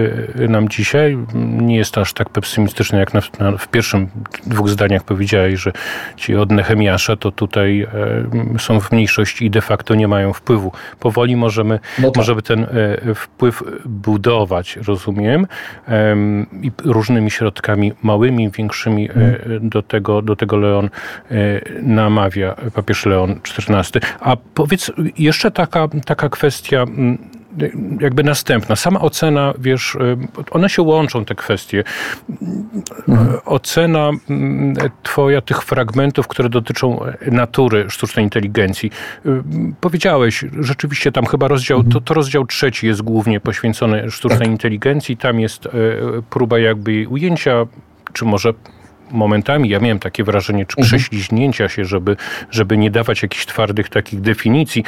nam dzisiaj. Nie jest aż tak pesymistyczny, jak na, na, w pierwszym dwóch zdaniach powiedziałeś, że ci od Nehemiasza to tutaj e, są w mniejszości i de facto nie mają wpływu. Powoli możemy, no tak. możemy ten e, wpływ budować, rozumiem, e, i różnymi środkami, małymi, większymi, e, do tego, do tego Leon e, namawia, papież Leon czternasty. A powiedz, jeszcze taka, taka kwestia jakby następna. Sama ocena, wiesz, one się łączą, te kwestie. Mhm. Ocena twoja tych fragmentów, które dotyczą natury sztucznej inteligencji. Powiedziałeś, rzeczywiście tam chyba rozdział, mhm. to, to rozdział trzeci jest głównie poświęcony sztucznej tak. inteligencji. Tam jest próba jakby jej ujęcia, czy może momentami, ja miałem takie wrażenie, czy mhm. prześliźnięcia się, żeby, żeby nie dawać jakichś twardych takich definicji.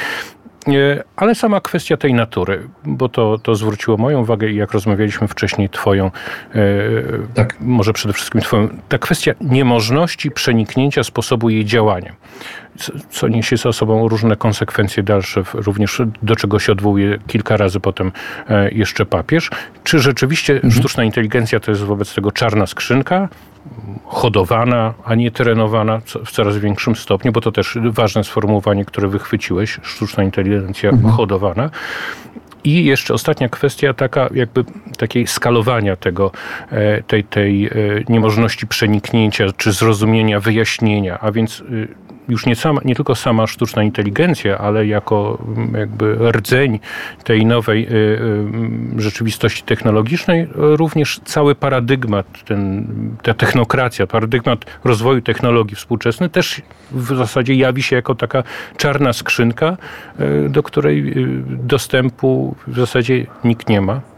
Ale sama kwestia tej natury, bo to, to zwróciło moją uwagę i jak rozmawialiśmy wcześniej twoją, e, tak. może przede wszystkim twoją, ta kwestia niemożności przeniknięcia sposobu jej działania, co, co niesie za sobą różne konsekwencje dalsze, również do czego się odwołuje kilka razy potem e, jeszcze papież. Czy rzeczywiście mhm. sztuczna inteligencja to jest wobec tego czarna skrzynka, hodowana, a nie trenowana w coraz większym stopniu, bo to też ważne sformułowanie, które wychwyciłeś, sztuczna inteligencja mhm. hodowana. I jeszcze ostatnia kwestia taka jakby takiej skalowania tego, tej, tej niemożności przeniknięcia, czy zrozumienia, wyjaśnienia, a więc już nie, sama, nie tylko sama sztuczna inteligencja, ale jako jakby rdzeń tej nowej y, y, rzeczywistości technologicznej, również cały paradygmat, ten, ta technokracja, paradygmat rozwoju technologii współczesnej też w zasadzie jawi się jako taka czarna skrzynka, y, do której y, dostępu w zasadzie nikt nie ma.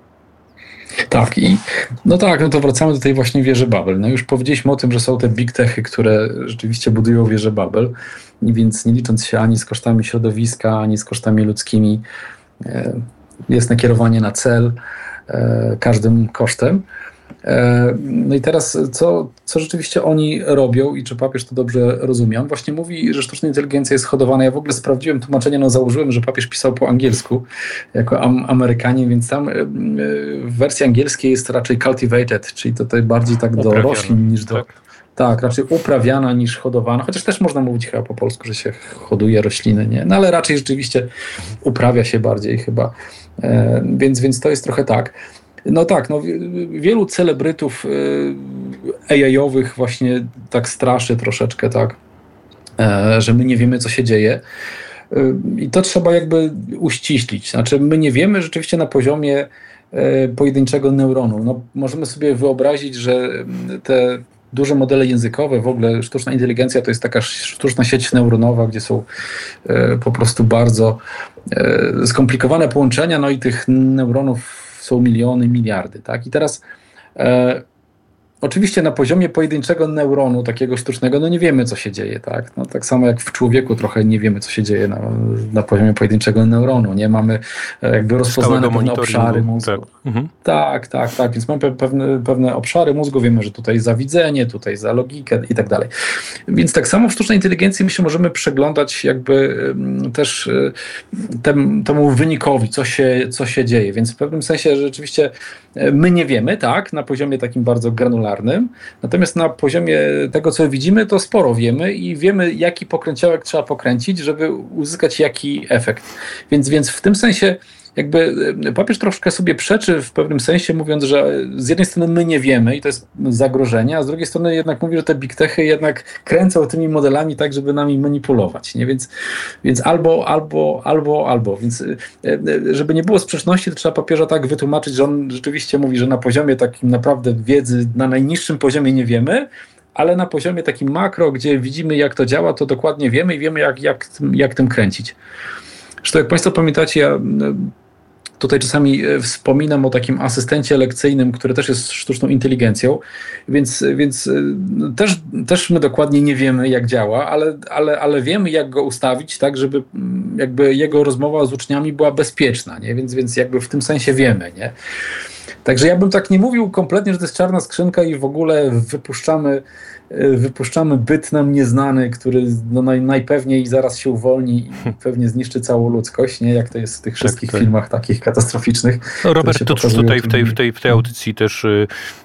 Tak, i no tak, no to wracamy do tej właśnie wieży Babel. No już powiedzieliśmy o tym, że są te big techy, które rzeczywiście budują wieżę Babel, więc nie licząc się ani z kosztami środowiska, ani z kosztami ludzkimi, jest nakierowanie na cel każdym kosztem. No i teraz, co, co rzeczywiście oni robią i czy papież to dobrze rozumie? On właśnie mówi, że sztuczna inteligencja jest hodowana. Ja w ogóle sprawdziłem tłumaczenie, no założyłem, że papież pisał po angielsku jako am- Amerykanin, więc tam w wersji angielskiej jest raczej cultivated, czyli tutaj bardziej tak do uprawiana. roślin niż do... Tak. tak, raczej uprawiana niż hodowana, chociaż też można mówić chyba po polsku, że się hoduje rośliny, nie? No ale raczej rzeczywiście uprawia się bardziej chyba. E, więc, więc to jest trochę tak. No tak, no, wielu celebrytów A I-owych właśnie tak straszy troszeczkę, tak, że my nie wiemy, co się dzieje. I to trzeba jakby uściślić. Znaczy, my nie wiemy rzeczywiście na poziomie pojedynczego neuronu. No, możemy sobie wyobrazić, że te duże modele językowe, w ogóle sztuczna inteligencja to jest taka sztuczna sieć neuronowa, gdzie są e, po prostu bardzo e, skomplikowane połączenia, no i tych neuronów są miliony, miliardy, tak? I teraz e, oczywiście na poziomie pojedynczego neuronu, takiego sztucznego, no nie wiemy, co się dzieje, tak? No, tak samo jak w człowieku trochę nie wiemy, co się dzieje na, na poziomie pojedynczego neuronu, nie? Mamy jakby rozpoznane pewne obszary mózgu. Tak. Mhm. tak, tak, tak, więc mamy pewne, pewne obszary mózgu, wiemy, że tutaj za widzenie, tutaj za logikę i tak dalej. Więc tak samo w sztucznej inteligencji my się możemy przeglądać jakby też tem, temu wynikowi, co się, co się dzieje, więc w pewnym sensie rzeczywiście my nie wiemy, tak, na poziomie takim bardzo granularnym, natomiast na poziomie tego, co widzimy, to sporo wiemy i wiemy, jaki pokręciołek trzeba pokręcić, żeby uzyskać jaki efekt. Więc, więc w tym sensie jakby papież troszkę sobie przeczy w pewnym sensie, mówiąc, że z jednej strony my nie wiemy i to jest zagrożenie, a z drugiej strony jednak mówi, że te big techy jednak kręcą tymi modelami tak, żeby nami manipulować. Nie? Więc, więc albo, albo, albo, albo. Więc żeby nie było sprzeczności, to trzeba papieża tak wytłumaczyć, że on rzeczywiście mówi, że na poziomie takim naprawdę wiedzy, na najniższym poziomie nie wiemy, ale na poziomie takim makro, gdzie widzimy, jak to działa, to dokładnie wiemy i wiemy, jak, jak, jak tym kręcić. Zresztą jak Państwo pamiętacie, ja tutaj czasami wspominam o takim asystencie lekcyjnym, który też jest sztuczną inteligencją, więc, więc też, też my dokładnie nie wiemy, jak działa, ale, ale, ale wiemy, jak go ustawić, tak, żeby jakby jego rozmowa z uczniami była bezpieczna, nie? Więc, więc jakby w tym sensie wiemy, nie? Także ja bym tak nie mówił kompletnie, że to jest czarna skrzynka i w ogóle wypuszczamy, wypuszczamy byt nam nieznany, który no naj, najpewniej zaraz się uwolni i pewnie zniszczy całą ludzkość, nie? Jak to jest w tych wszystkich tak, tak. filmach takich katastroficznych. No, Robert Tucz tutaj w tej, w, tej, w tej audycji też e,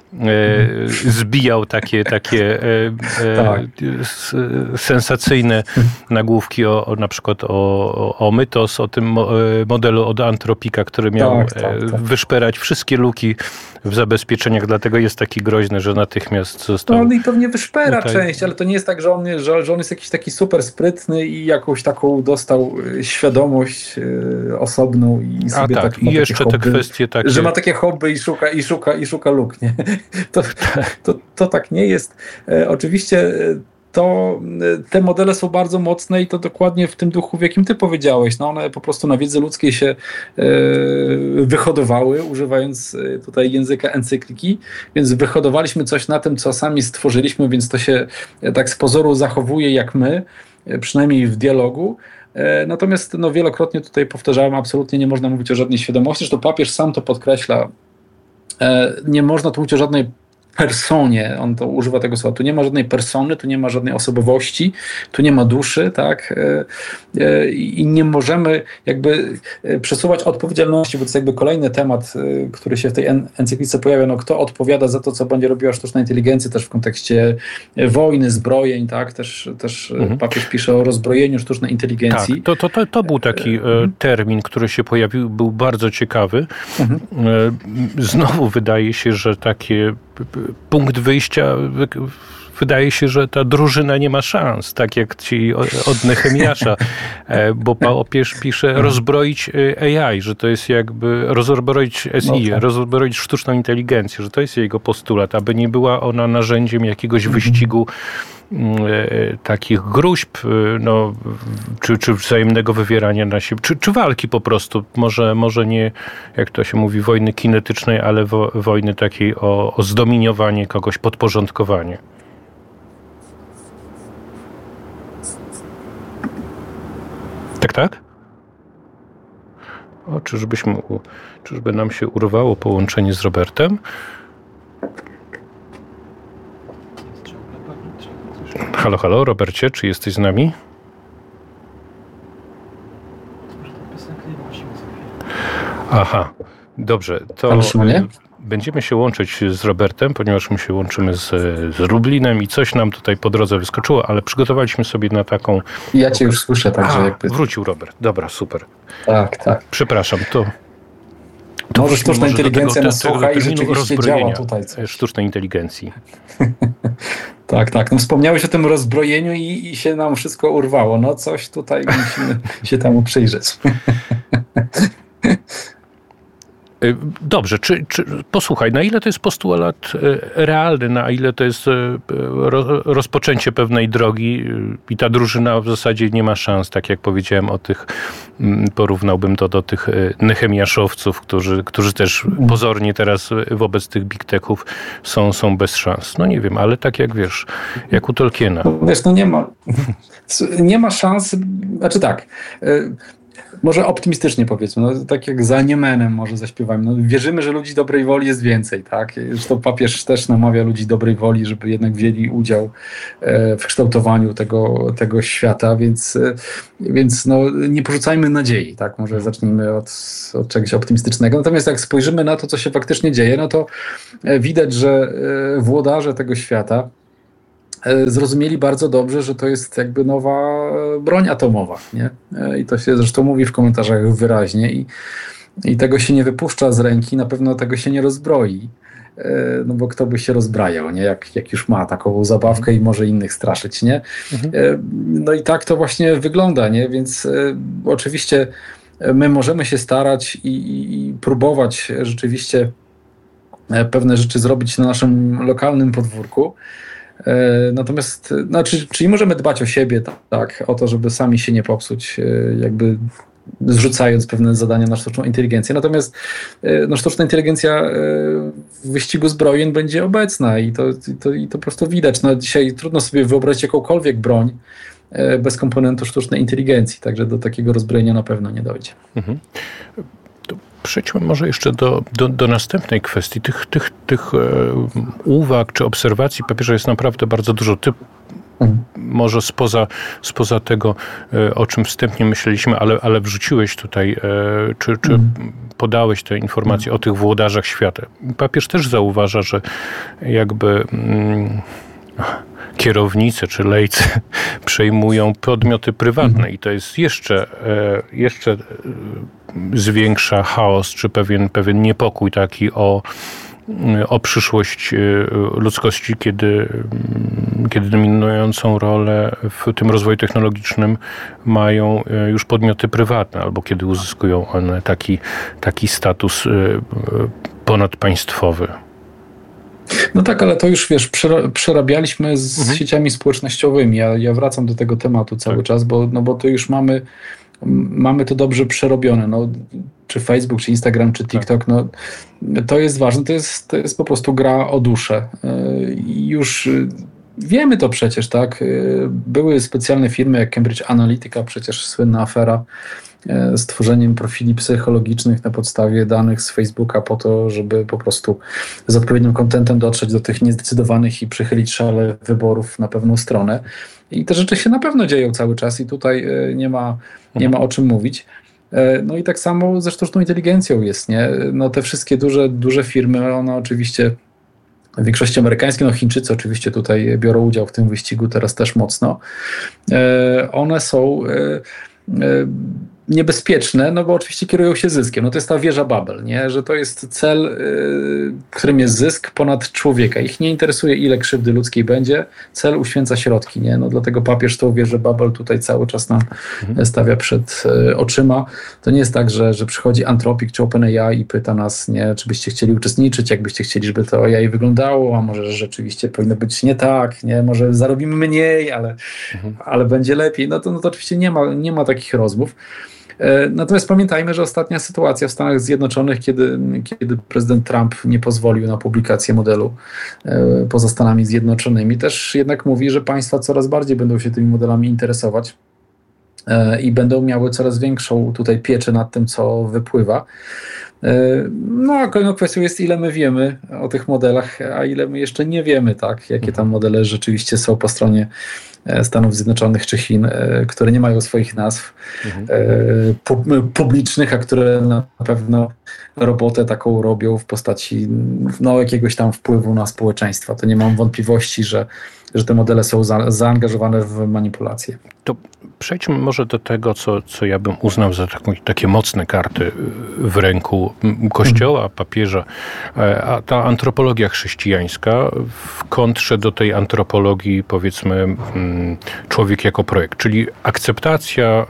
zbijał takie, takie e, tak. s, sensacyjne nagłówki o, o na przykład o, o Mythos, o tym modelu od Antropika, który miał tak, tak, tak. wyszperać wszystkie luki w zabezpieczeniach, dlatego jest taki groźny, że natychmiast został... No on i pewnie wyszpera tutaj... część, ale to nie jest tak, że on, że, że on jest jakiś taki super sprytny i jakąś taką dostał świadomość e, osobną i sobie A tak, tak, i jeszcze hobby, te kwestie takie... Że ma takie hobby i szuka, i szuka, i szuka luk, nie? To, to, to tak nie jest. E, oczywiście to te modele są bardzo mocne i to dokładnie w tym duchu, w jakim ty powiedziałeś. No one po prostu na wiedzy ludzkiej się e, wyhodowały, używając tutaj języka encykliki, więc wyhodowaliśmy coś na tym, co sami stworzyliśmy, więc to się tak z pozoru zachowuje jak my, przynajmniej w dialogu. E, natomiast no, wielokrotnie tutaj powtarzałem, absolutnie nie można mówić o żadnej świadomości, zresztą papież sam to podkreśla. E, nie można tu mówić o żadnej personie, on to używa tego słowa, tu nie ma żadnej persony, tu nie ma żadnej osobowości, tu nie ma duszy, tak, i nie możemy jakby przesuwać odpowiedzialności, bo to jest jakby kolejny temat, który się w tej encyklice pojawia, no kto odpowiada za to, co będzie robiła sztuczna inteligencja, też w kontekście wojny, zbrojeń, tak, też, też mhm. papież pisze o rozbrojeniu sztucznej inteligencji. Tak, to, to, to, to był taki termin, który się pojawił, był bardzo ciekawy. Mhm. Znowu wydaje się, że takie punkt wyjścia, wydaje się, że ta drużyna nie ma szans, tak jak ci od Nehemiasza, bo papież pisze rozbroić A I, że to jest jakby rozbroić S I, no tak. rozbroić sztuczną inteligencję, że to jest jego postulat, aby nie była ona narzędziem jakiegoś wyścigu takich gruźb, no, czy, czy wzajemnego wywierania na siebie, czy, czy walki po prostu, może, może nie, jak to się mówi, wojny kinetycznej, ale wo, wojny takiej o, o zdominowanie kogoś, podporządkowanie. Tak, tak? O, czyżbyśmy, czyżby nam się urwało połączenie z Robertem? Halo, halo, Robercie, czy jesteś z nami? Aha, dobrze, to będziemy się łączyć z Robertem, ponieważ my się łączymy z, z Lublinem i coś nam tutaj po drodze wyskoczyło, ale przygotowaliśmy sobie na taką... Ja cię już słyszę, także A, jakby... wrócił Robert, dobra, super. Tak, tak. Przepraszam, to... To może sztuczna może inteligencja tego, nas słucha i rzeczywiście działa tutaj coś. Sztucznej inteligencji. Tak, tak. No wspomniałeś o tym rozbrojeniu i, i się nam wszystko urwało. No coś tutaj musimy się temu przyjrzeć. Dobrze, czy, czy, posłuchaj, na ile to jest postulat realny, na ile to jest rozpoczęcie pewnej drogi i ta drużyna w zasadzie nie ma szans, tak jak powiedziałem o tych, porównałbym to do tych nehemiaszowców, którzy, którzy też pozornie teraz wobec tych big techów są, są bez szans. No nie wiem, ale tak jak wiesz, jak u Tolkiena. Wiesz, no nie ma, nie ma szans, znaczy tak, może optymistycznie powiedzmy, no, tak jak za Niemenem może zaśpiewamy. No, wierzymy, że ludzi dobrej woli jest więcej, tak? Zresztą papież też namawia ludzi dobrej woli, żeby jednak wzięli udział w kształtowaniu tego, tego świata, więc, więc no, nie porzucajmy nadziei, tak? Może zacznijmy od, od czegoś optymistycznego. Natomiast jak spojrzymy na to, co się faktycznie dzieje, no to widać, że włodarze tego świata zrozumieli bardzo dobrze, że to jest jakby nowa broń atomowa, nie? I to się zresztą mówi w komentarzach wyraźnie i, i tego się nie wypuszcza z ręki, na pewno tego się nie rozbroi, no bo kto by się rozbrajał, nie? Jak, jak już ma taką zabawkę i może innych straszyć, nie? Mhm. No i tak to właśnie wygląda, nie? Więc oczywiście my możemy się starać i, i, i próbować rzeczywiście pewne rzeczy zrobić na naszym lokalnym podwórku. Natomiast, znaczy, czyli możemy dbać o siebie, tak, o to, żeby sami się nie popsuć, jakby zrzucając pewne zadania na sztuczną inteligencję. Natomiast no, sztuczna inteligencja w wyścigu zbrojeń będzie obecna i to, i to, i to po prostu widać. No, dzisiaj trudno sobie wyobrazić jakąkolwiek broń bez komponentu sztucznej inteligencji, także do takiego rozbrojenia na pewno nie dojdzie. Mhm. Przejdźmy może jeszcze do, do, do następnej kwestii. Tych, tych, tych e, uwag czy obserwacji papieża jest naprawdę bardzo dużo. Ty mhm. może spoza, spoza tego, e, o czym wstępnie myśleliśmy, ale, ale wrzuciłeś tutaj, e, czy, czy mhm. podałeś te informacje mhm. o tych włodarzach świata. Papież też zauważa, że jakby mm, kierownicy czy lejcy przejmują podmioty prywatne mhm. i to jest jeszcze, e, jeszcze zwiększa chaos, czy pewien, pewien niepokój taki o, o przyszłość ludzkości, kiedy, kiedy dominującą rolę w tym rozwoju technologicznym mają już podmioty prywatne, albo kiedy uzyskują one taki, taki status ponadpaństwowy. No tak, ale to już, wiesz, przerabialiśmy z mhm. sieciami społecznościowymi. Ja, ja wracam do tego tematu cały tak. czas, bo, no bo to już mamy mamy to dobrze przerobione, no, czy Facebook, czy Instagram, czy TikTok, no, to jest ważne, to jest, to jest po prostu gra o duszę. I już wiemy to przecież, tak? Były specjalne firmy jak Cambridge Analytica, przecież słynna afera z tworzeniem profili psychologicznych na podstawie danych z Facebooka po to, żeby po prostu z odpowiednim kontentem dotrzeć do tych niezdecydowanych i przychylić szale wyborów na pewną stronę. I te rzeczy się na pewno dzieją cały czas i tutaj nie ma, nie ma o czym mówić. No i tak samo ze sztuczną inteligencją jest, nie? No te wszystkie duże, duże firmy, one oczywiście w większości amerykańskie, no Chińczycy oczywiście tutaj biorą udział w tym wyścigu teraz też mocno. One są niebezpieczne, no bo oczywiście kierują się zyskiem. No to jest ta wieża Babel, nie? Że to jest cel, yy, którym jest zysk ponad człowieka. Ich nie interesuje, ile krzywdy ludzkiej będzie. Cel uświęca środki, nie? No dlatego papież tą wieżę Babel tutaj cały czas nam mhm. stawia przed y, oczyma. To nie jest tak, że, że przychodzi Anthropic czy OpenAI i pyta nas, nie, czy byście chcieli uczestniczyć, jak byście chcieli, żeby to A I wyglądało, a może rzeczywiście powinno być nie tak, nie? Może zarobimy mniej, ale, mhm. ale będzie lepiej. No to, no to oczywiście nie ma, nie ma takich rozmów. Natomiast pamiętajmy, że ostatnia sytuacja w Stanach Zjednoczonych, kiedy, kiedy prezydent Trump nie pozwolił na publikację modelu poza Stanami Zjednoczonymi, też jednak mówi, że państwa coraz bardziej będą się tymi modelami interesować i będą miały coraz większą tutaj pieczę nad tym, co wypływa. No a kolejną kwestią jest, ile my wiemy o tych modelach, a ile my jeszcze nie wiemy, tak, jakie tam modele rzeczywiście są po stronie Stanów Zjednoczonych czy Chin, które nie mają swoich nazw mhm. publicznych, a które na pewno robotę taką robią w postaci no, jakiegoś tam wpływu na społeczeństwo. To nie mam wątpliwości, że, że te modele są za, zaangażowane w manipulację. To przejdźmy może do tego, co, co ja bym uznał za taką, takie mocne karty w ręku Kościoła, papieża, a ta antropologia chrześcijańska w kontrze do tej antropologii, powiedzmy, człowiek jako projekt, czyli akceptacja,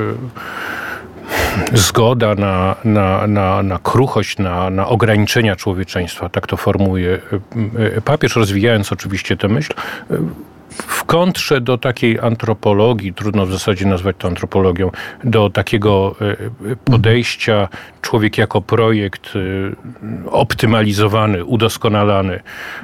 zgoda na, na, na, na kruchość, na, na ograniczenia człowieczeństwa, tak to formuje papież, rozwijając oczywiście tę myśl, w kontrze do takiej antropologii, trudno w zasadzie nazwać to antropologią, do takiego podejścia człowiek jako projekt optymalizowany, udoskonalany,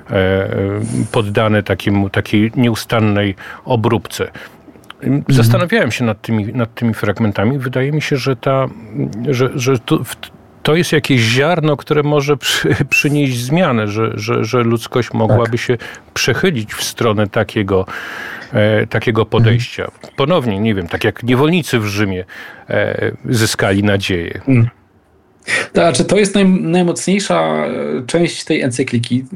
poddany takiemu, takiej nieustannej obróbce. Zastanawiałem się nad tymi, nad tymi fragmentami. Wydaje mi się, że, ta, że, że to, to jest jakieś ziarno, które może przy, przynieść zmianę, że, że, że ludzkość mogłaby tak. się przechylić w stronę takiego, e, takiego podejścia. Ponownie, nie wiem, tak jak niewolnicy w Rzymie e, zyskali nadzieję. Mm. To znaczy, to jest naj, najmocniejsza część tej encykliki.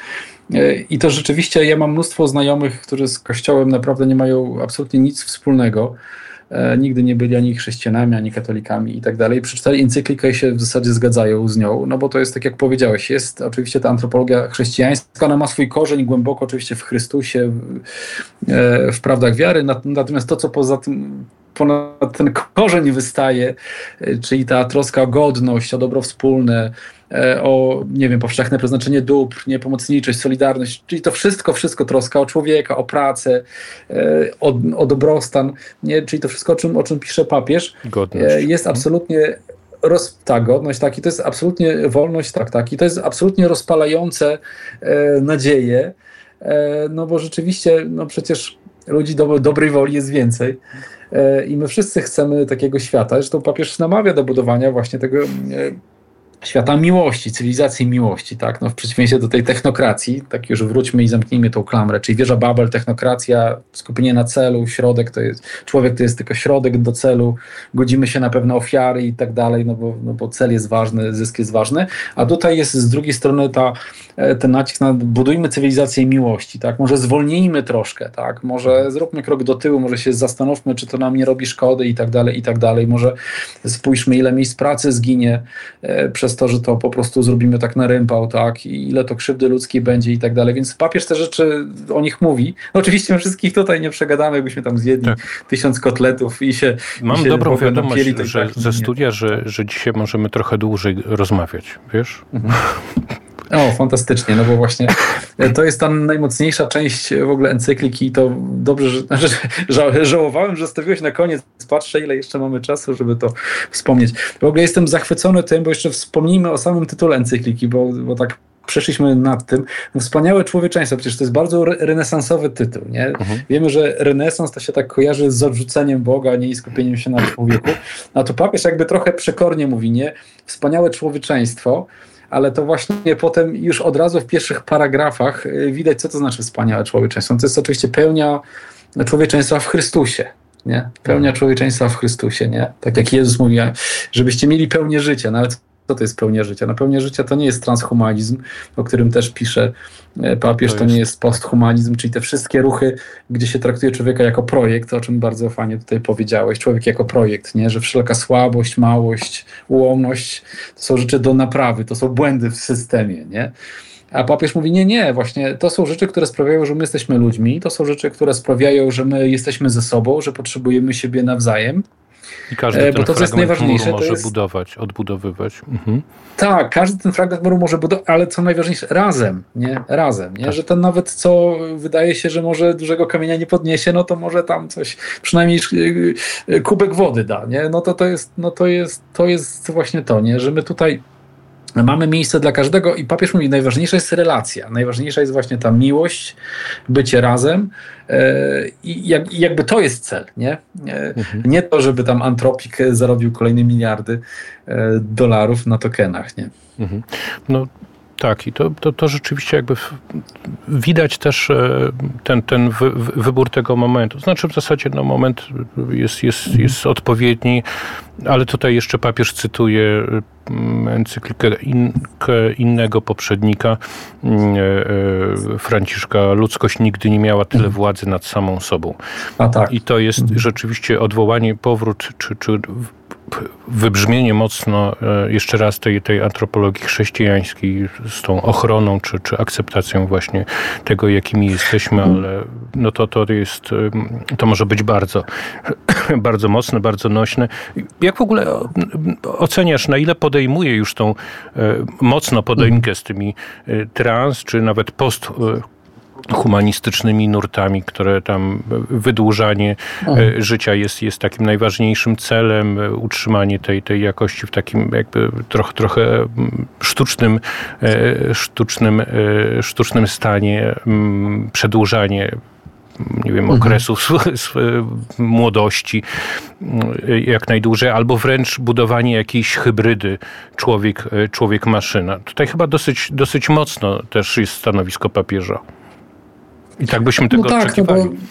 I to rzeczywiście, ja mam mnóstwo znajomych, którzy z Kościołem naprawdę nie mają absolutnie nic wspólnego. Nigdy nie byli ani chrześcijanami, ani katolikami i tak dalej. Przeczytali encyklikę i się w zasadzie zgadzają z nią, no bo to jest tak jak powiedziałeś, jest oczywiście ta antropologia chrześcijańska, ona ma swój korzeń głęboko oczywiście w Chrystusie, w, w prawdach wiary, natomiast to, co poza tym ponad ten korzeń wystaje, czyli ta troska o godność, o dobro wspólne, o, nie wiem, powszechne przeznaczenie dóbr, niepomocniczość, solidarność, czyli to wszystko, wszystko troska o człowieka, o pracę, o, o dobrostan, nie? Czyli to wszystko, o czym, o czym pisze papież, godność. Jest absolutnie roz, tak, godność, tak, i to jest absolutnie wolność, tak, tak, i to jest absolutnie rozpalające e, nadzieję, e, no bo rzeczywiście, no przecież ludzi do, dobrej woli jest więcej. I my wszyscy chcemy takiego świata. Zresztą papież namawia do budowania właśnie tego świata miłości, cywilizacji miłości, tak? No w przeciwieństwie do tej technokracji, tak już wróćmy i zamknijmy tą klamrę, czyli wieża Babel, technokracja, skupienie na celu, środek to jest, człowiek to jest tylko środek do celu, godzimy się na pewne ofiary i tak dalej, no bo, no bo cel jest ważny, zysk jest ważny, a tutaj jest z drugiej strony ta, ten nacisk na budujmy cywilizację miłości, tak? Może zwolnijmy troszkę, tak? Może zróbmy krok do tyłu, może się zastanówmy, czy to nam nie robi szkody i tak dalej, i tak dalej, może spójrzmy, ile miejsc pracy zginie e, przez to, że to po prostu zrobimy tak na rympał, tak, i ile to krzywdy ludzkiej będzie i tak dalej, więc papież te rzeczy o nich mówi. No, oczywiście my wszystkich tutaj nie przegadamy, jakbyśmy tam zjedli tak. tysiąc kotletów i się Mam i się dobrą wiadomość, tak, że tak, ze studia, że, że dzisiaj możemy trochę dłużej rozmawiać, wiesz? Mhm. O, fantastycznie, no bo właśnie to jest ta najmocniejsza część w ogóle encykliki i to dobrze, że, że, że żałowałem, że zostawiłeś na koniec. Patrzę, ile jeszcze mamy czasu, żeby to wspomnieć. W ogóle jestem zachwycony tym, bo jeszcze wspomnijmy o samym tytule encykliki, bo, bo tak przeszliśmy nad tym. No, wspaniałe człowieczeństwo, przecież to jest bardzo re- renesansowy tytuł, nie? Mhm. Wiemy, że renesans to się tak kojarzy z odrzuceniem Boga, nie, i skupieniem się na człowieku. A tu papież jakby trochę przekornie mówi, nie? Wspaniałe człowieczeństwo, ale to właśnie potem już od razu w pierwszych paragrafach widać, co to znaczy wspaniałe człowieczeństwo. To jest oczywiście pełnia człowieczeństwa w Chrystusie, nie? Pełnia człowieczeństwa w Chrystusie, nie? Tak jak Jezus mówi, żebyście mieli pełnię życia, no ale co to jest pełnia życia? No pełnia życia to nie jest transhumanizm, o którym też pisze papież, to, to nie jest posthumanizm, czyli te wszystkie ruchy, gdzie się traktuje człowieka jako projekt, o czym bardzo fajnie tutaj powiedziałeś, człowiek jako projekt, nie? Że wszelka słabość, małość, ułomność to są rzeczy do naprawy, to są błędy w systemie, nie? A papież mówi, nie, nie, właśnie to są rzeczy, które sprawiają, że my jesteśmy ludźmi, to są rzeczy, które sprawiają, że my jesteśmy ze sobą, że potrzebujemy siebie nawzajem. I każdy ten bo to, co jest najważniejsze, może to jest... budować, odbudowywać. Mhm. Tak, każdy ten fragment muru może budować, ale co najważniejsze, razem, nie? Razem, nie? Tak. Że ten nawet, co wydaje się, że może dużego kamienia nie podniesie, no to może tam coś, przynajmniej kubek wody da, nie? No to to jest, no to jest, to jest właśnie to, nie? Że my tutaj mamy miejsce dla każdego i papież mówi, najważniejsza jest relacja, najważniejsza jest właśnie ta miłość, bycie razem i jak, jakby to jest cel, nie? Mhm. Nie to, żeby tam Antropik zarobił kolejne miliardy dolarów na tokenach, nie? Mhm. No Tak, i to, to, to rzeczywiście jakby widać też ten, ten wy, wybór tego momentu. Znaczy w zasadzie no, moment jest, jest, jest odpowiedni, ale tutaj jeszcze papież cytuje encyklikę in, innego poprzednika, Franciszka. Ludzkość nigdy nie miała tyle władzy nad samą sobą. A tak. I to jest rzeczywiście odwołanie, powrót, czy, czy wybrzmienie mocno jeszcze raz tej, tej antropologii chrześcijańskiej z tą ochroną, czy, czy akceptacją właśnie tego, jakimi jesteśmy, ale no to, to jest, to może być bardzo, bardzo mocne, bardzo nośne. Jak w ogóle oceniasz, na ile podejmuje już tą mocno podejmkę z tymi trans, czy nawet post humanistycznymi nurtami, które tam wydłużanie mhm. życia jest, jest takim najważniejszym celem, utrzymanie tej, tej jakości w takim jakby trochę, trochę sztucznym, sztucznym, sztucznym stanie, przedłużanie nie wiem, okresu mhm. młodości jak najdłużej, albo wręcz budowanie jakiejś hybrydy człowiek, człowiek-maszyna. Tutaj chyba dosyć, dosyć mocno też jest stanowisko papieża. I tak byśmy tego no tak, oczekiwali. No bo,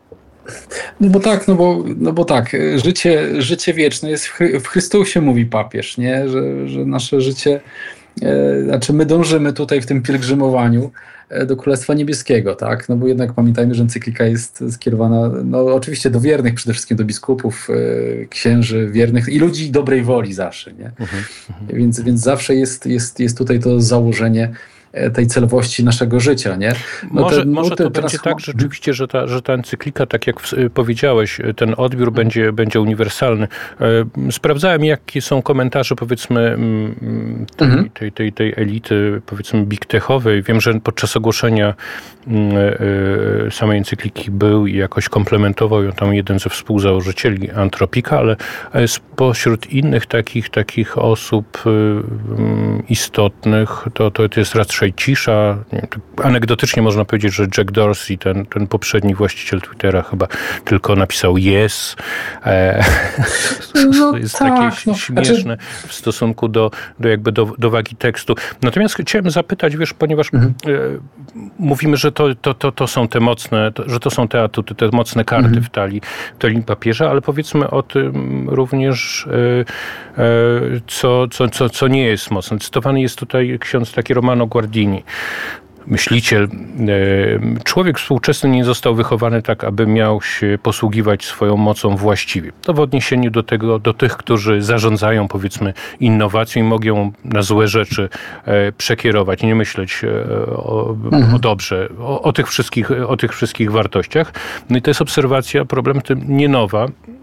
no bo tak, no bo, no bo tak, życie, życie wieczne jest w, w Chrystusie, mówi papież, nie? Że, że nasze życie, e, znaczy my dążymy tutaj w tym pielgrzymowaniu do Królestwa Niebieskiego, tak? No bo jednak pamiętajmy, że encyklika jest skierowana, no oczywiście do wiernych, przede wszystkim do biskupów, e, księży, wiernych i ludzi dobrej woli zawsze, nie? Mhm, więc, więc zawsze jest, jest, jest tutaj to założenie tej celowości naszego życia, nie? No może te, może to teraz... będzie tak rzeczywiście, że ta, że ta encyklika, tak jak powiedziałeś, ten odbiór będzie, będzie uniwersalny. Sprawdzałem, jakie są komentarze, powiedzmy, tej, mhm. tej, tej, tej elity, powiedzmy, big techowej. Wiem, że podczas ogłoszenia samej encykliki był i jakoś komplementował ją tam jeden ze współzałożycieli Antropika, ale spośród innych takich, takich osób istotnych, to, to jest raczej cisza. Nie wiem, anegdotycznie można powiedzieć, że Jack Dorsey, ten, ten poprzedni właściciel Twittera, chyba tylko napisał yes. E, no, to jest tak, takie no, śmieszne znaczy... w stosunku do, do, jakby do, do wagi tekstu. Natomiast chciałem zapytać, wiesz, ponieważ mhm. e, mówimy, że to, to, to, to są te mocne, to, że to są te atuty, te mocne karty mhm. w talii, w talii papieża, ale powiedzmy o tym również, e, e, co, co, co, co nie jest mocne. Cytowany jest tutaj ksiądz taki Romano Guardini, myśliciel. Człowiek współczesny nie został wychowany tak, aby miał się posługiwać swoją mocą właściwie. To w odniesieniu do tego, do tych, którzy zarządzają, powiedzmy, innowacją i mogą na złe rzeczy przekierować, nie myśleć o, mhm. o dobrze, o, o tych wszystkich, o tych wszystkich wartościach. No i to jest obserwacja, problem tym nie nowa,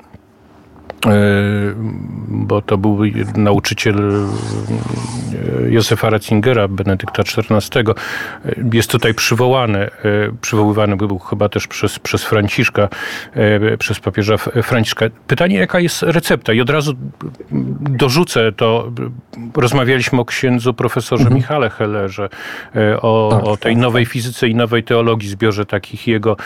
bo to był nauczyciel Józefa Ratzingera, Benedykta czternastego. Jest tutaj przywołany, przywoływany był chyba też przez, przez Franciszka, przez papieża Franciszka. Pytanie, jaka jest recepta? I od razu dorzucę to, rozmawialiśmy o księdzu profesorze mhm. Michale Hellerze, o, tak, o tej nowej fizyce i nowej teologii, zbiorze takich jego,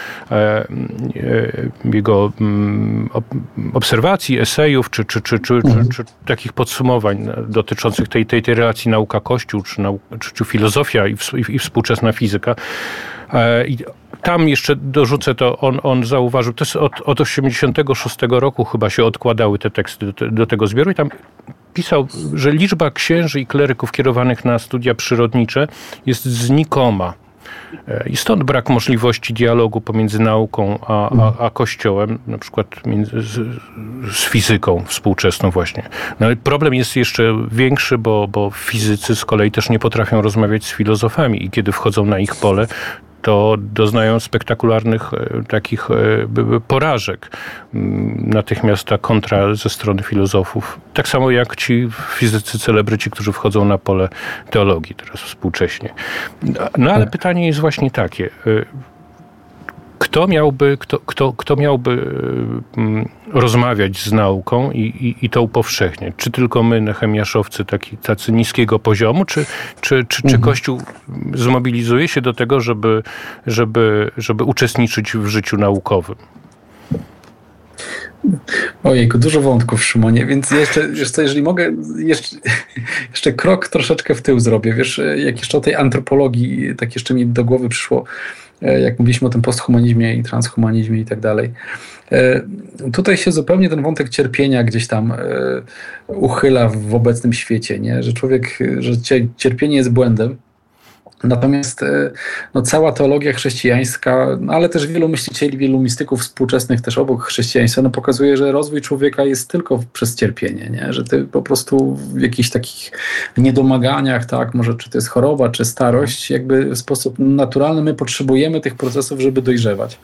jego obserwacji, esejów, czy, czy, czy, czy, mhm. czy, czy takich podsumowań dotyczących tej, tej, tej relacji nauka-kościół, czy, nau, czy, czy filozofia i, w, i współczesna fizyka. I tam jeszcze dorzucę to, on, on zauważył, to jest od, od osiemdziesiątego szóstego roku chyba się odkładały te teksty do, do tego zbioru i tam pisał, że liczba księży i kleryków kierowanych na studia przyrodnicze jest znikoma. I stąd brak możliwości dialogu pomiędzy nauką a, a, a Kościołem, na przykład między, z, z fizyką współczesną właśnie. No ale problem jest jeszcze większy, bo, bo fizycy z kolei też nie potrafią rozmawiać z filozofami i kiedy wchodzą na ich pole, to doznają spektakularnych takich porażek. Natychmiast ta kontra ze strony filozofów. Tak samo jak ci fizycy celebryci, którzy wchodzą na pole teologii teraz współcześnie. No ale pytanie jest właśnie takie. Kto miałby, kto, kto, kto miałby rozmawiać z nauką i, i, i to upowszechniać? Czy tylko my, nehemiaszowcy, taki, tacy niskiego poziomu, czy, czy, czy, czy Kościół zmobilizuje się do tego, żeby, żeby, żeby uczestniczyć w życiu naukowym? Ojejku, dużo wątków, Szymonie, więc jeszcze, wiesz co, jeżeli mogę, jeszcze, jeszcze krok troszeczkę w tył zrobię, wiesz, jak jeszcze o tej antropologii, tak jeszcze mi do głowy przyszło, jak mówiliśmy o tym posthumanizmie i transhumanizmie i tak dalej. Tutaj się zupełnie ten wątek cierpienia gdzieś tam uchyla w obecnym świecie, nie? Że człowiek, że cierpienie jest błędem. Natomiast no, cała teologia chrześcijańska, no, ale też wielu myślicieli, wielu mistyków współczesnych też obok chrześcijaństwa, no, pokazuje, że rozwój człowieka jest tylko przez cierpienie, nie? Że ty po prostu w jakichś takich niedomaganiach, tak, może czy to jest choroba, czy starość, jakby w sposób naturalny my potrzebujemy tych procesów, żeby dojrzewać.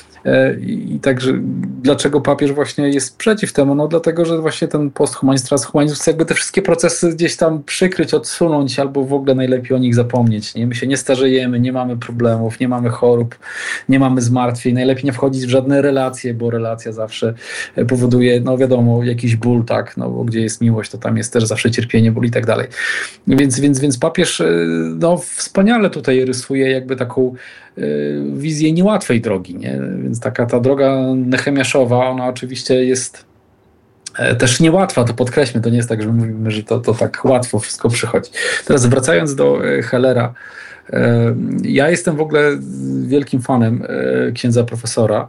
I także dlaczego papież właśnie jest przeciw temu? No dlatego, że właśnie ten posthumanizm, transhumanizm chce jakby te wszystkie procesy gdzieś tam przykryć, odsunąć albo w ogóle najlepiej o nich zapomnieć. Nie? My się nie starzejemy, nie mamy problemów, nie mamy chorób, nie mamy zmartwień. Najlepiej nie wchodzić w żadne relacje, bo relacja zawsze powoduje, no wiadomo, jakiś ból, tak, no bo gdzie jest miłość, to tam jest też zawsze cierpienie, ból i tak dalej. Więc, więc, więc papież no, wspaniale tutaj rysuje jakby taką wizję niełatwej drogi, nie? Więc taka ta droga nehemiaszowa, ona oczywiście jest też niełatwa, to podkreślmy, to nie jest tak, że mówimy, że to, to tak łatwo wszystko przychodzi. Teraz wracając do Hellera, ja jestem w ogóle wielkim fanem księdza profesora.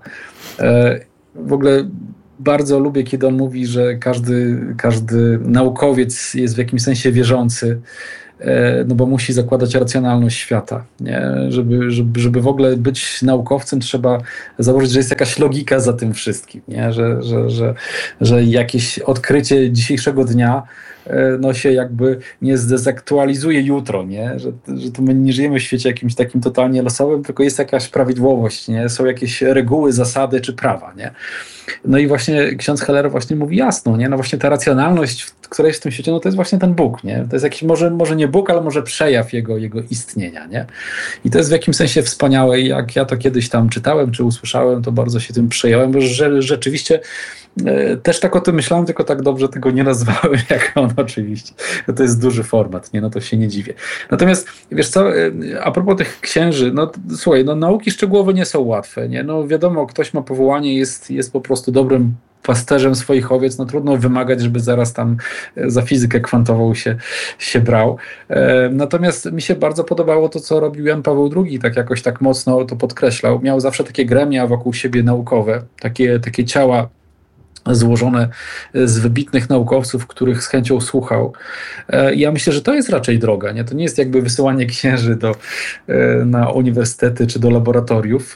W ogóle bardzo lubię, kiedy on mówi, że każdy, każdy naukowiec jest w jakimś sensie wierzący, no bo musi zakładać racjonalność świata. Nie? Żeby, żeby, żeby w ogóle być naukowcem, trzeba założyć, że jest jakaś logika za tym wszystkim, nie? Że, że, że, że jakieś odkrycie dzisiejszego dnia no się jakby nie zdezaktualizuje jutro, nie? Że, że to my nie żyjemy w świecie jakimś takim totalnie losowym, tylko jest jakaś prawidłowość, nie? Są jakieś reguły, zasady czy prawa, nie? No i właśnie ksiądz Heller właśnie mówi jasno, nie? No właśnie ta racjonalność, która jest w tym świecie, no to jest właśnie ten Bóg, nie? To jest jakiś, może, może nie Bóg, ale może przejaw jego, jego istnienia, nie? I to jest w jakimś sensie wspaniałe i jak ja to kiedyś tam czytałem, czy usłyszałem, to bardzo się tym przejąłem, bo że, rzeczywiście e, też tak o tym myślałem, tylko tak dobrze tego nie nazwałem, jak on oczywiście. No to jest duży format, nie? No to się nie dziwię. Natomiast, wiesz co, a propos tych księży, no słuchaj, no nauki szczegółowe nie są łatwe, nie? No wiadomo, ktoś ma powołanie, jest, jest po prostu dobrym pasterzem swoich owiec, no trudno wymagać, żeby zaraz tam za fizykę kwantową się, się brał. E, natomiast mi się bardzo podobało to, co robił Jan Paweł drugi, tak jakoś tak mocno to podkreślał. Miał zawsze takie gremia wokół siebie naukowe, takie, takie ciała złożone z wybitnych naukowców, których z chęcią słuchał. Ja myślę, że to jest raczej droga. Nie? To nie jest jakby wysyłanie księży do, na uniwersytety czy do laboratoriów,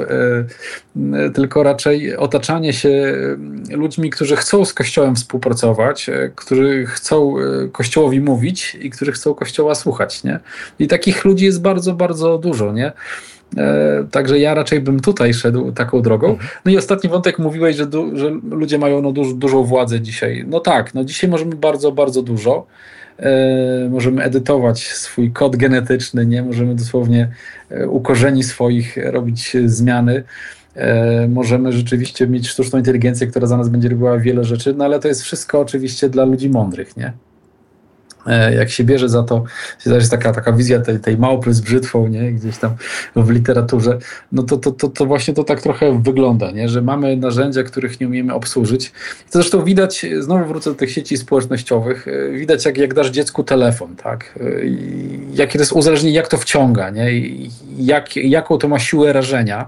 tylko raczej otaczanie się ludźmi, którzy chcą z Kościołem współpracować, którzy chcą Kościołowi mówić i którzy chcą Kościoła słuchać. Nie? I takich ludzi jest bardzo, bardzo dużo. Nie? E, także ja raczej bym tutaj szedł taką drogą. No i ostatni wątek, mówiłeś, że, du, że ludzie mają no, duż, dużą władzę dzisiaj. No tak, no dzisiaj możemy bardzo, bardzo dużo. E, możemy edytować swój kod genetyczny, nie? Możemy dosłownie e, u korzeni swoich robić zmiany. E, możemy rzeczywiście mieć sztuczną inteligencję, która za nas będzie robiła wiele rzeczy, no ale to jest wszystko oczywiście dla ludzi mądrych, nie? Jak się bierze za to, jest taka, taka wizja tej, tej małpy z brzytwą, nie? Gdzieś tam w literaturze, no to, to, to, to właśnie to tak trochę wygląda, nie? Że mamy narzędzia, których nie umiemy obsłużyć. I to zresztą widać, znowu wrócę do tych sieci społecznościowych, widać jak, jak dasz dziecku telefon, tak? I jakie to jest uzależnienie, jak to wciąga, nie? I jak, jaką to ma siłę rażenia.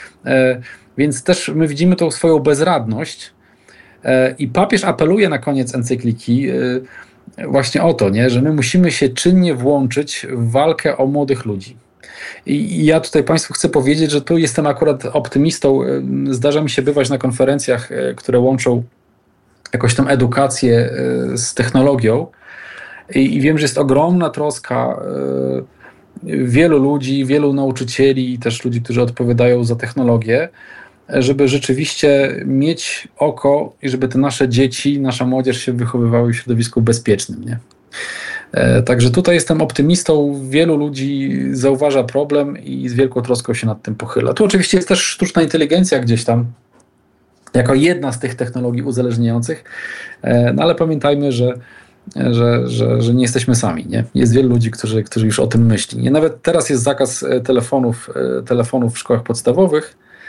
Więc też my widzimy tą swoją bezradność i papież apeluje na koniec encykliki właśnie o to, nie? Że my musimy się czynnie włączyć w walkę o młodych ludzi. I ja tutaj Państwu chcę powiedzieć, że tu jestem akurat optymistą. Zdarza mi się bywać na konferencjach, które łączą jakąś tam edukację z technologią i, i wiem, że jest ogromna troska wielu ludzi, wielu nauczycieli i też ludzi, którzy odpowiadają za technologię, żeby rzeczywiście mieć oko i żeby te nasze dzieci, nasza młodzież się wychowywały w środowisku bezpiecznym, nie? E, także tutaj jestem optymistą, wielu ludzi zauważa problem i z wielką troską się nad tym pochyla. Tu oczywiście jest też sztuczna inteligencja gdzieś tam, jako jedna z tych technologii uzależniających, e, no ale pamiętajmy, że Że, że, że nie jesteśmy sami, nie? Jest wielu ludzi, którzy, którzy już o tym myśli. Nie? Nawet teraz jest zakaz telefonów, telefonów w szkołach podstawowych,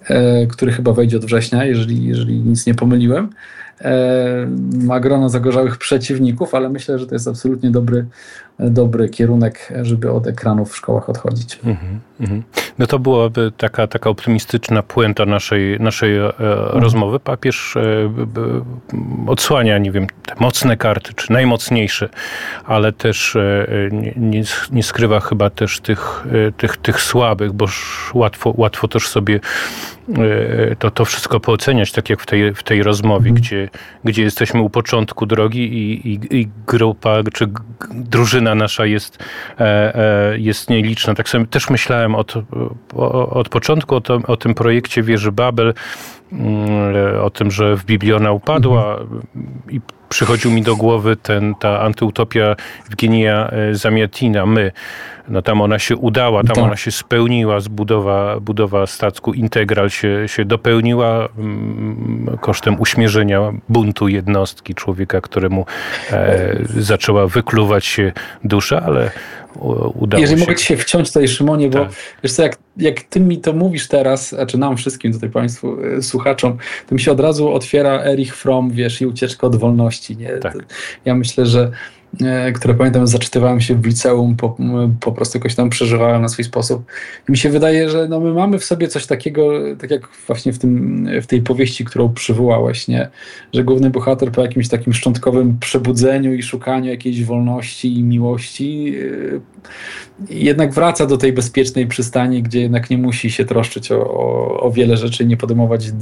e, który chyba wejdzie od września, jeżeli, jeżeli nic nie pomyliłem. E, ma grono zagorzałych przeciwników, ale myślę, że to jest absolutnie dobry, dobry kierunek, żeby od ekranów w szkołach odchodzić. Mhm, mhm. No to byłaby taka, taka optymistyczna puenta naszej, naszej e, mhm. rozmowy. Papież e, b, odsłania, nie wiem, te mocne karty, czy najmocniejsze, ale też e, nie, nie, nie skrywa chyba też tych, e, tych, tych słabych, bo łatwo, łatwo też sobie e, to, to wszystko pooceniać, tak jak w tej, w tej rozmowie, mhm. gdzie, gdzie jesteśmy u początku drogi i, i, i grupa, czy drużyna nasza jest, e, jest nieliczna. Tak sobie też myślałem od, od początku o, to, o tym projekcie Wieży Babel, o tym, że w Biblii upadła mhm. i przychodził mi do głowy ten, ta antyutopia Eugenia Zamiatina, My. No tam ona się udała, tam tak. ona się spełniła, zbudowa, budowa statku Integral się, się dopełniła mm, kosztem uśmierzenia buntu jednostki, człowieka, któremu e, zaczęła wykluwać się dusza, ale udało Jeżeli się. mogę ci się wciąć tutaj, Szymonie, bo tak. wiesz co, jak, jak ty mi to mówisz teraz, znaczy nam wszystkim tutaj państwu, y, słuchaczom, to mi się od razu otwiera Erich Fromm, wiesz, i Ucieczka od wolności, nie? Tak. To, ja myślę, że które pamiętam, zaczytywałem się w liceum, po, po prostu jakoś tam przeżywałem na swój sposób. I mi się wydaje, że no my mamy w sobie coś takiego, tak jak właśnie w, tym, w tej powieści, którą przywołałeś, nie? Że główny bohater po jakimś takim szczątkowym przebudzeniu i szukaniu jakiejś wolności i miłości yy, jednak wraca do tej bezpiecznej przystani, gdzie jednak nie musi się troszczyć o, o, o wiele rzeczy, nie podejmować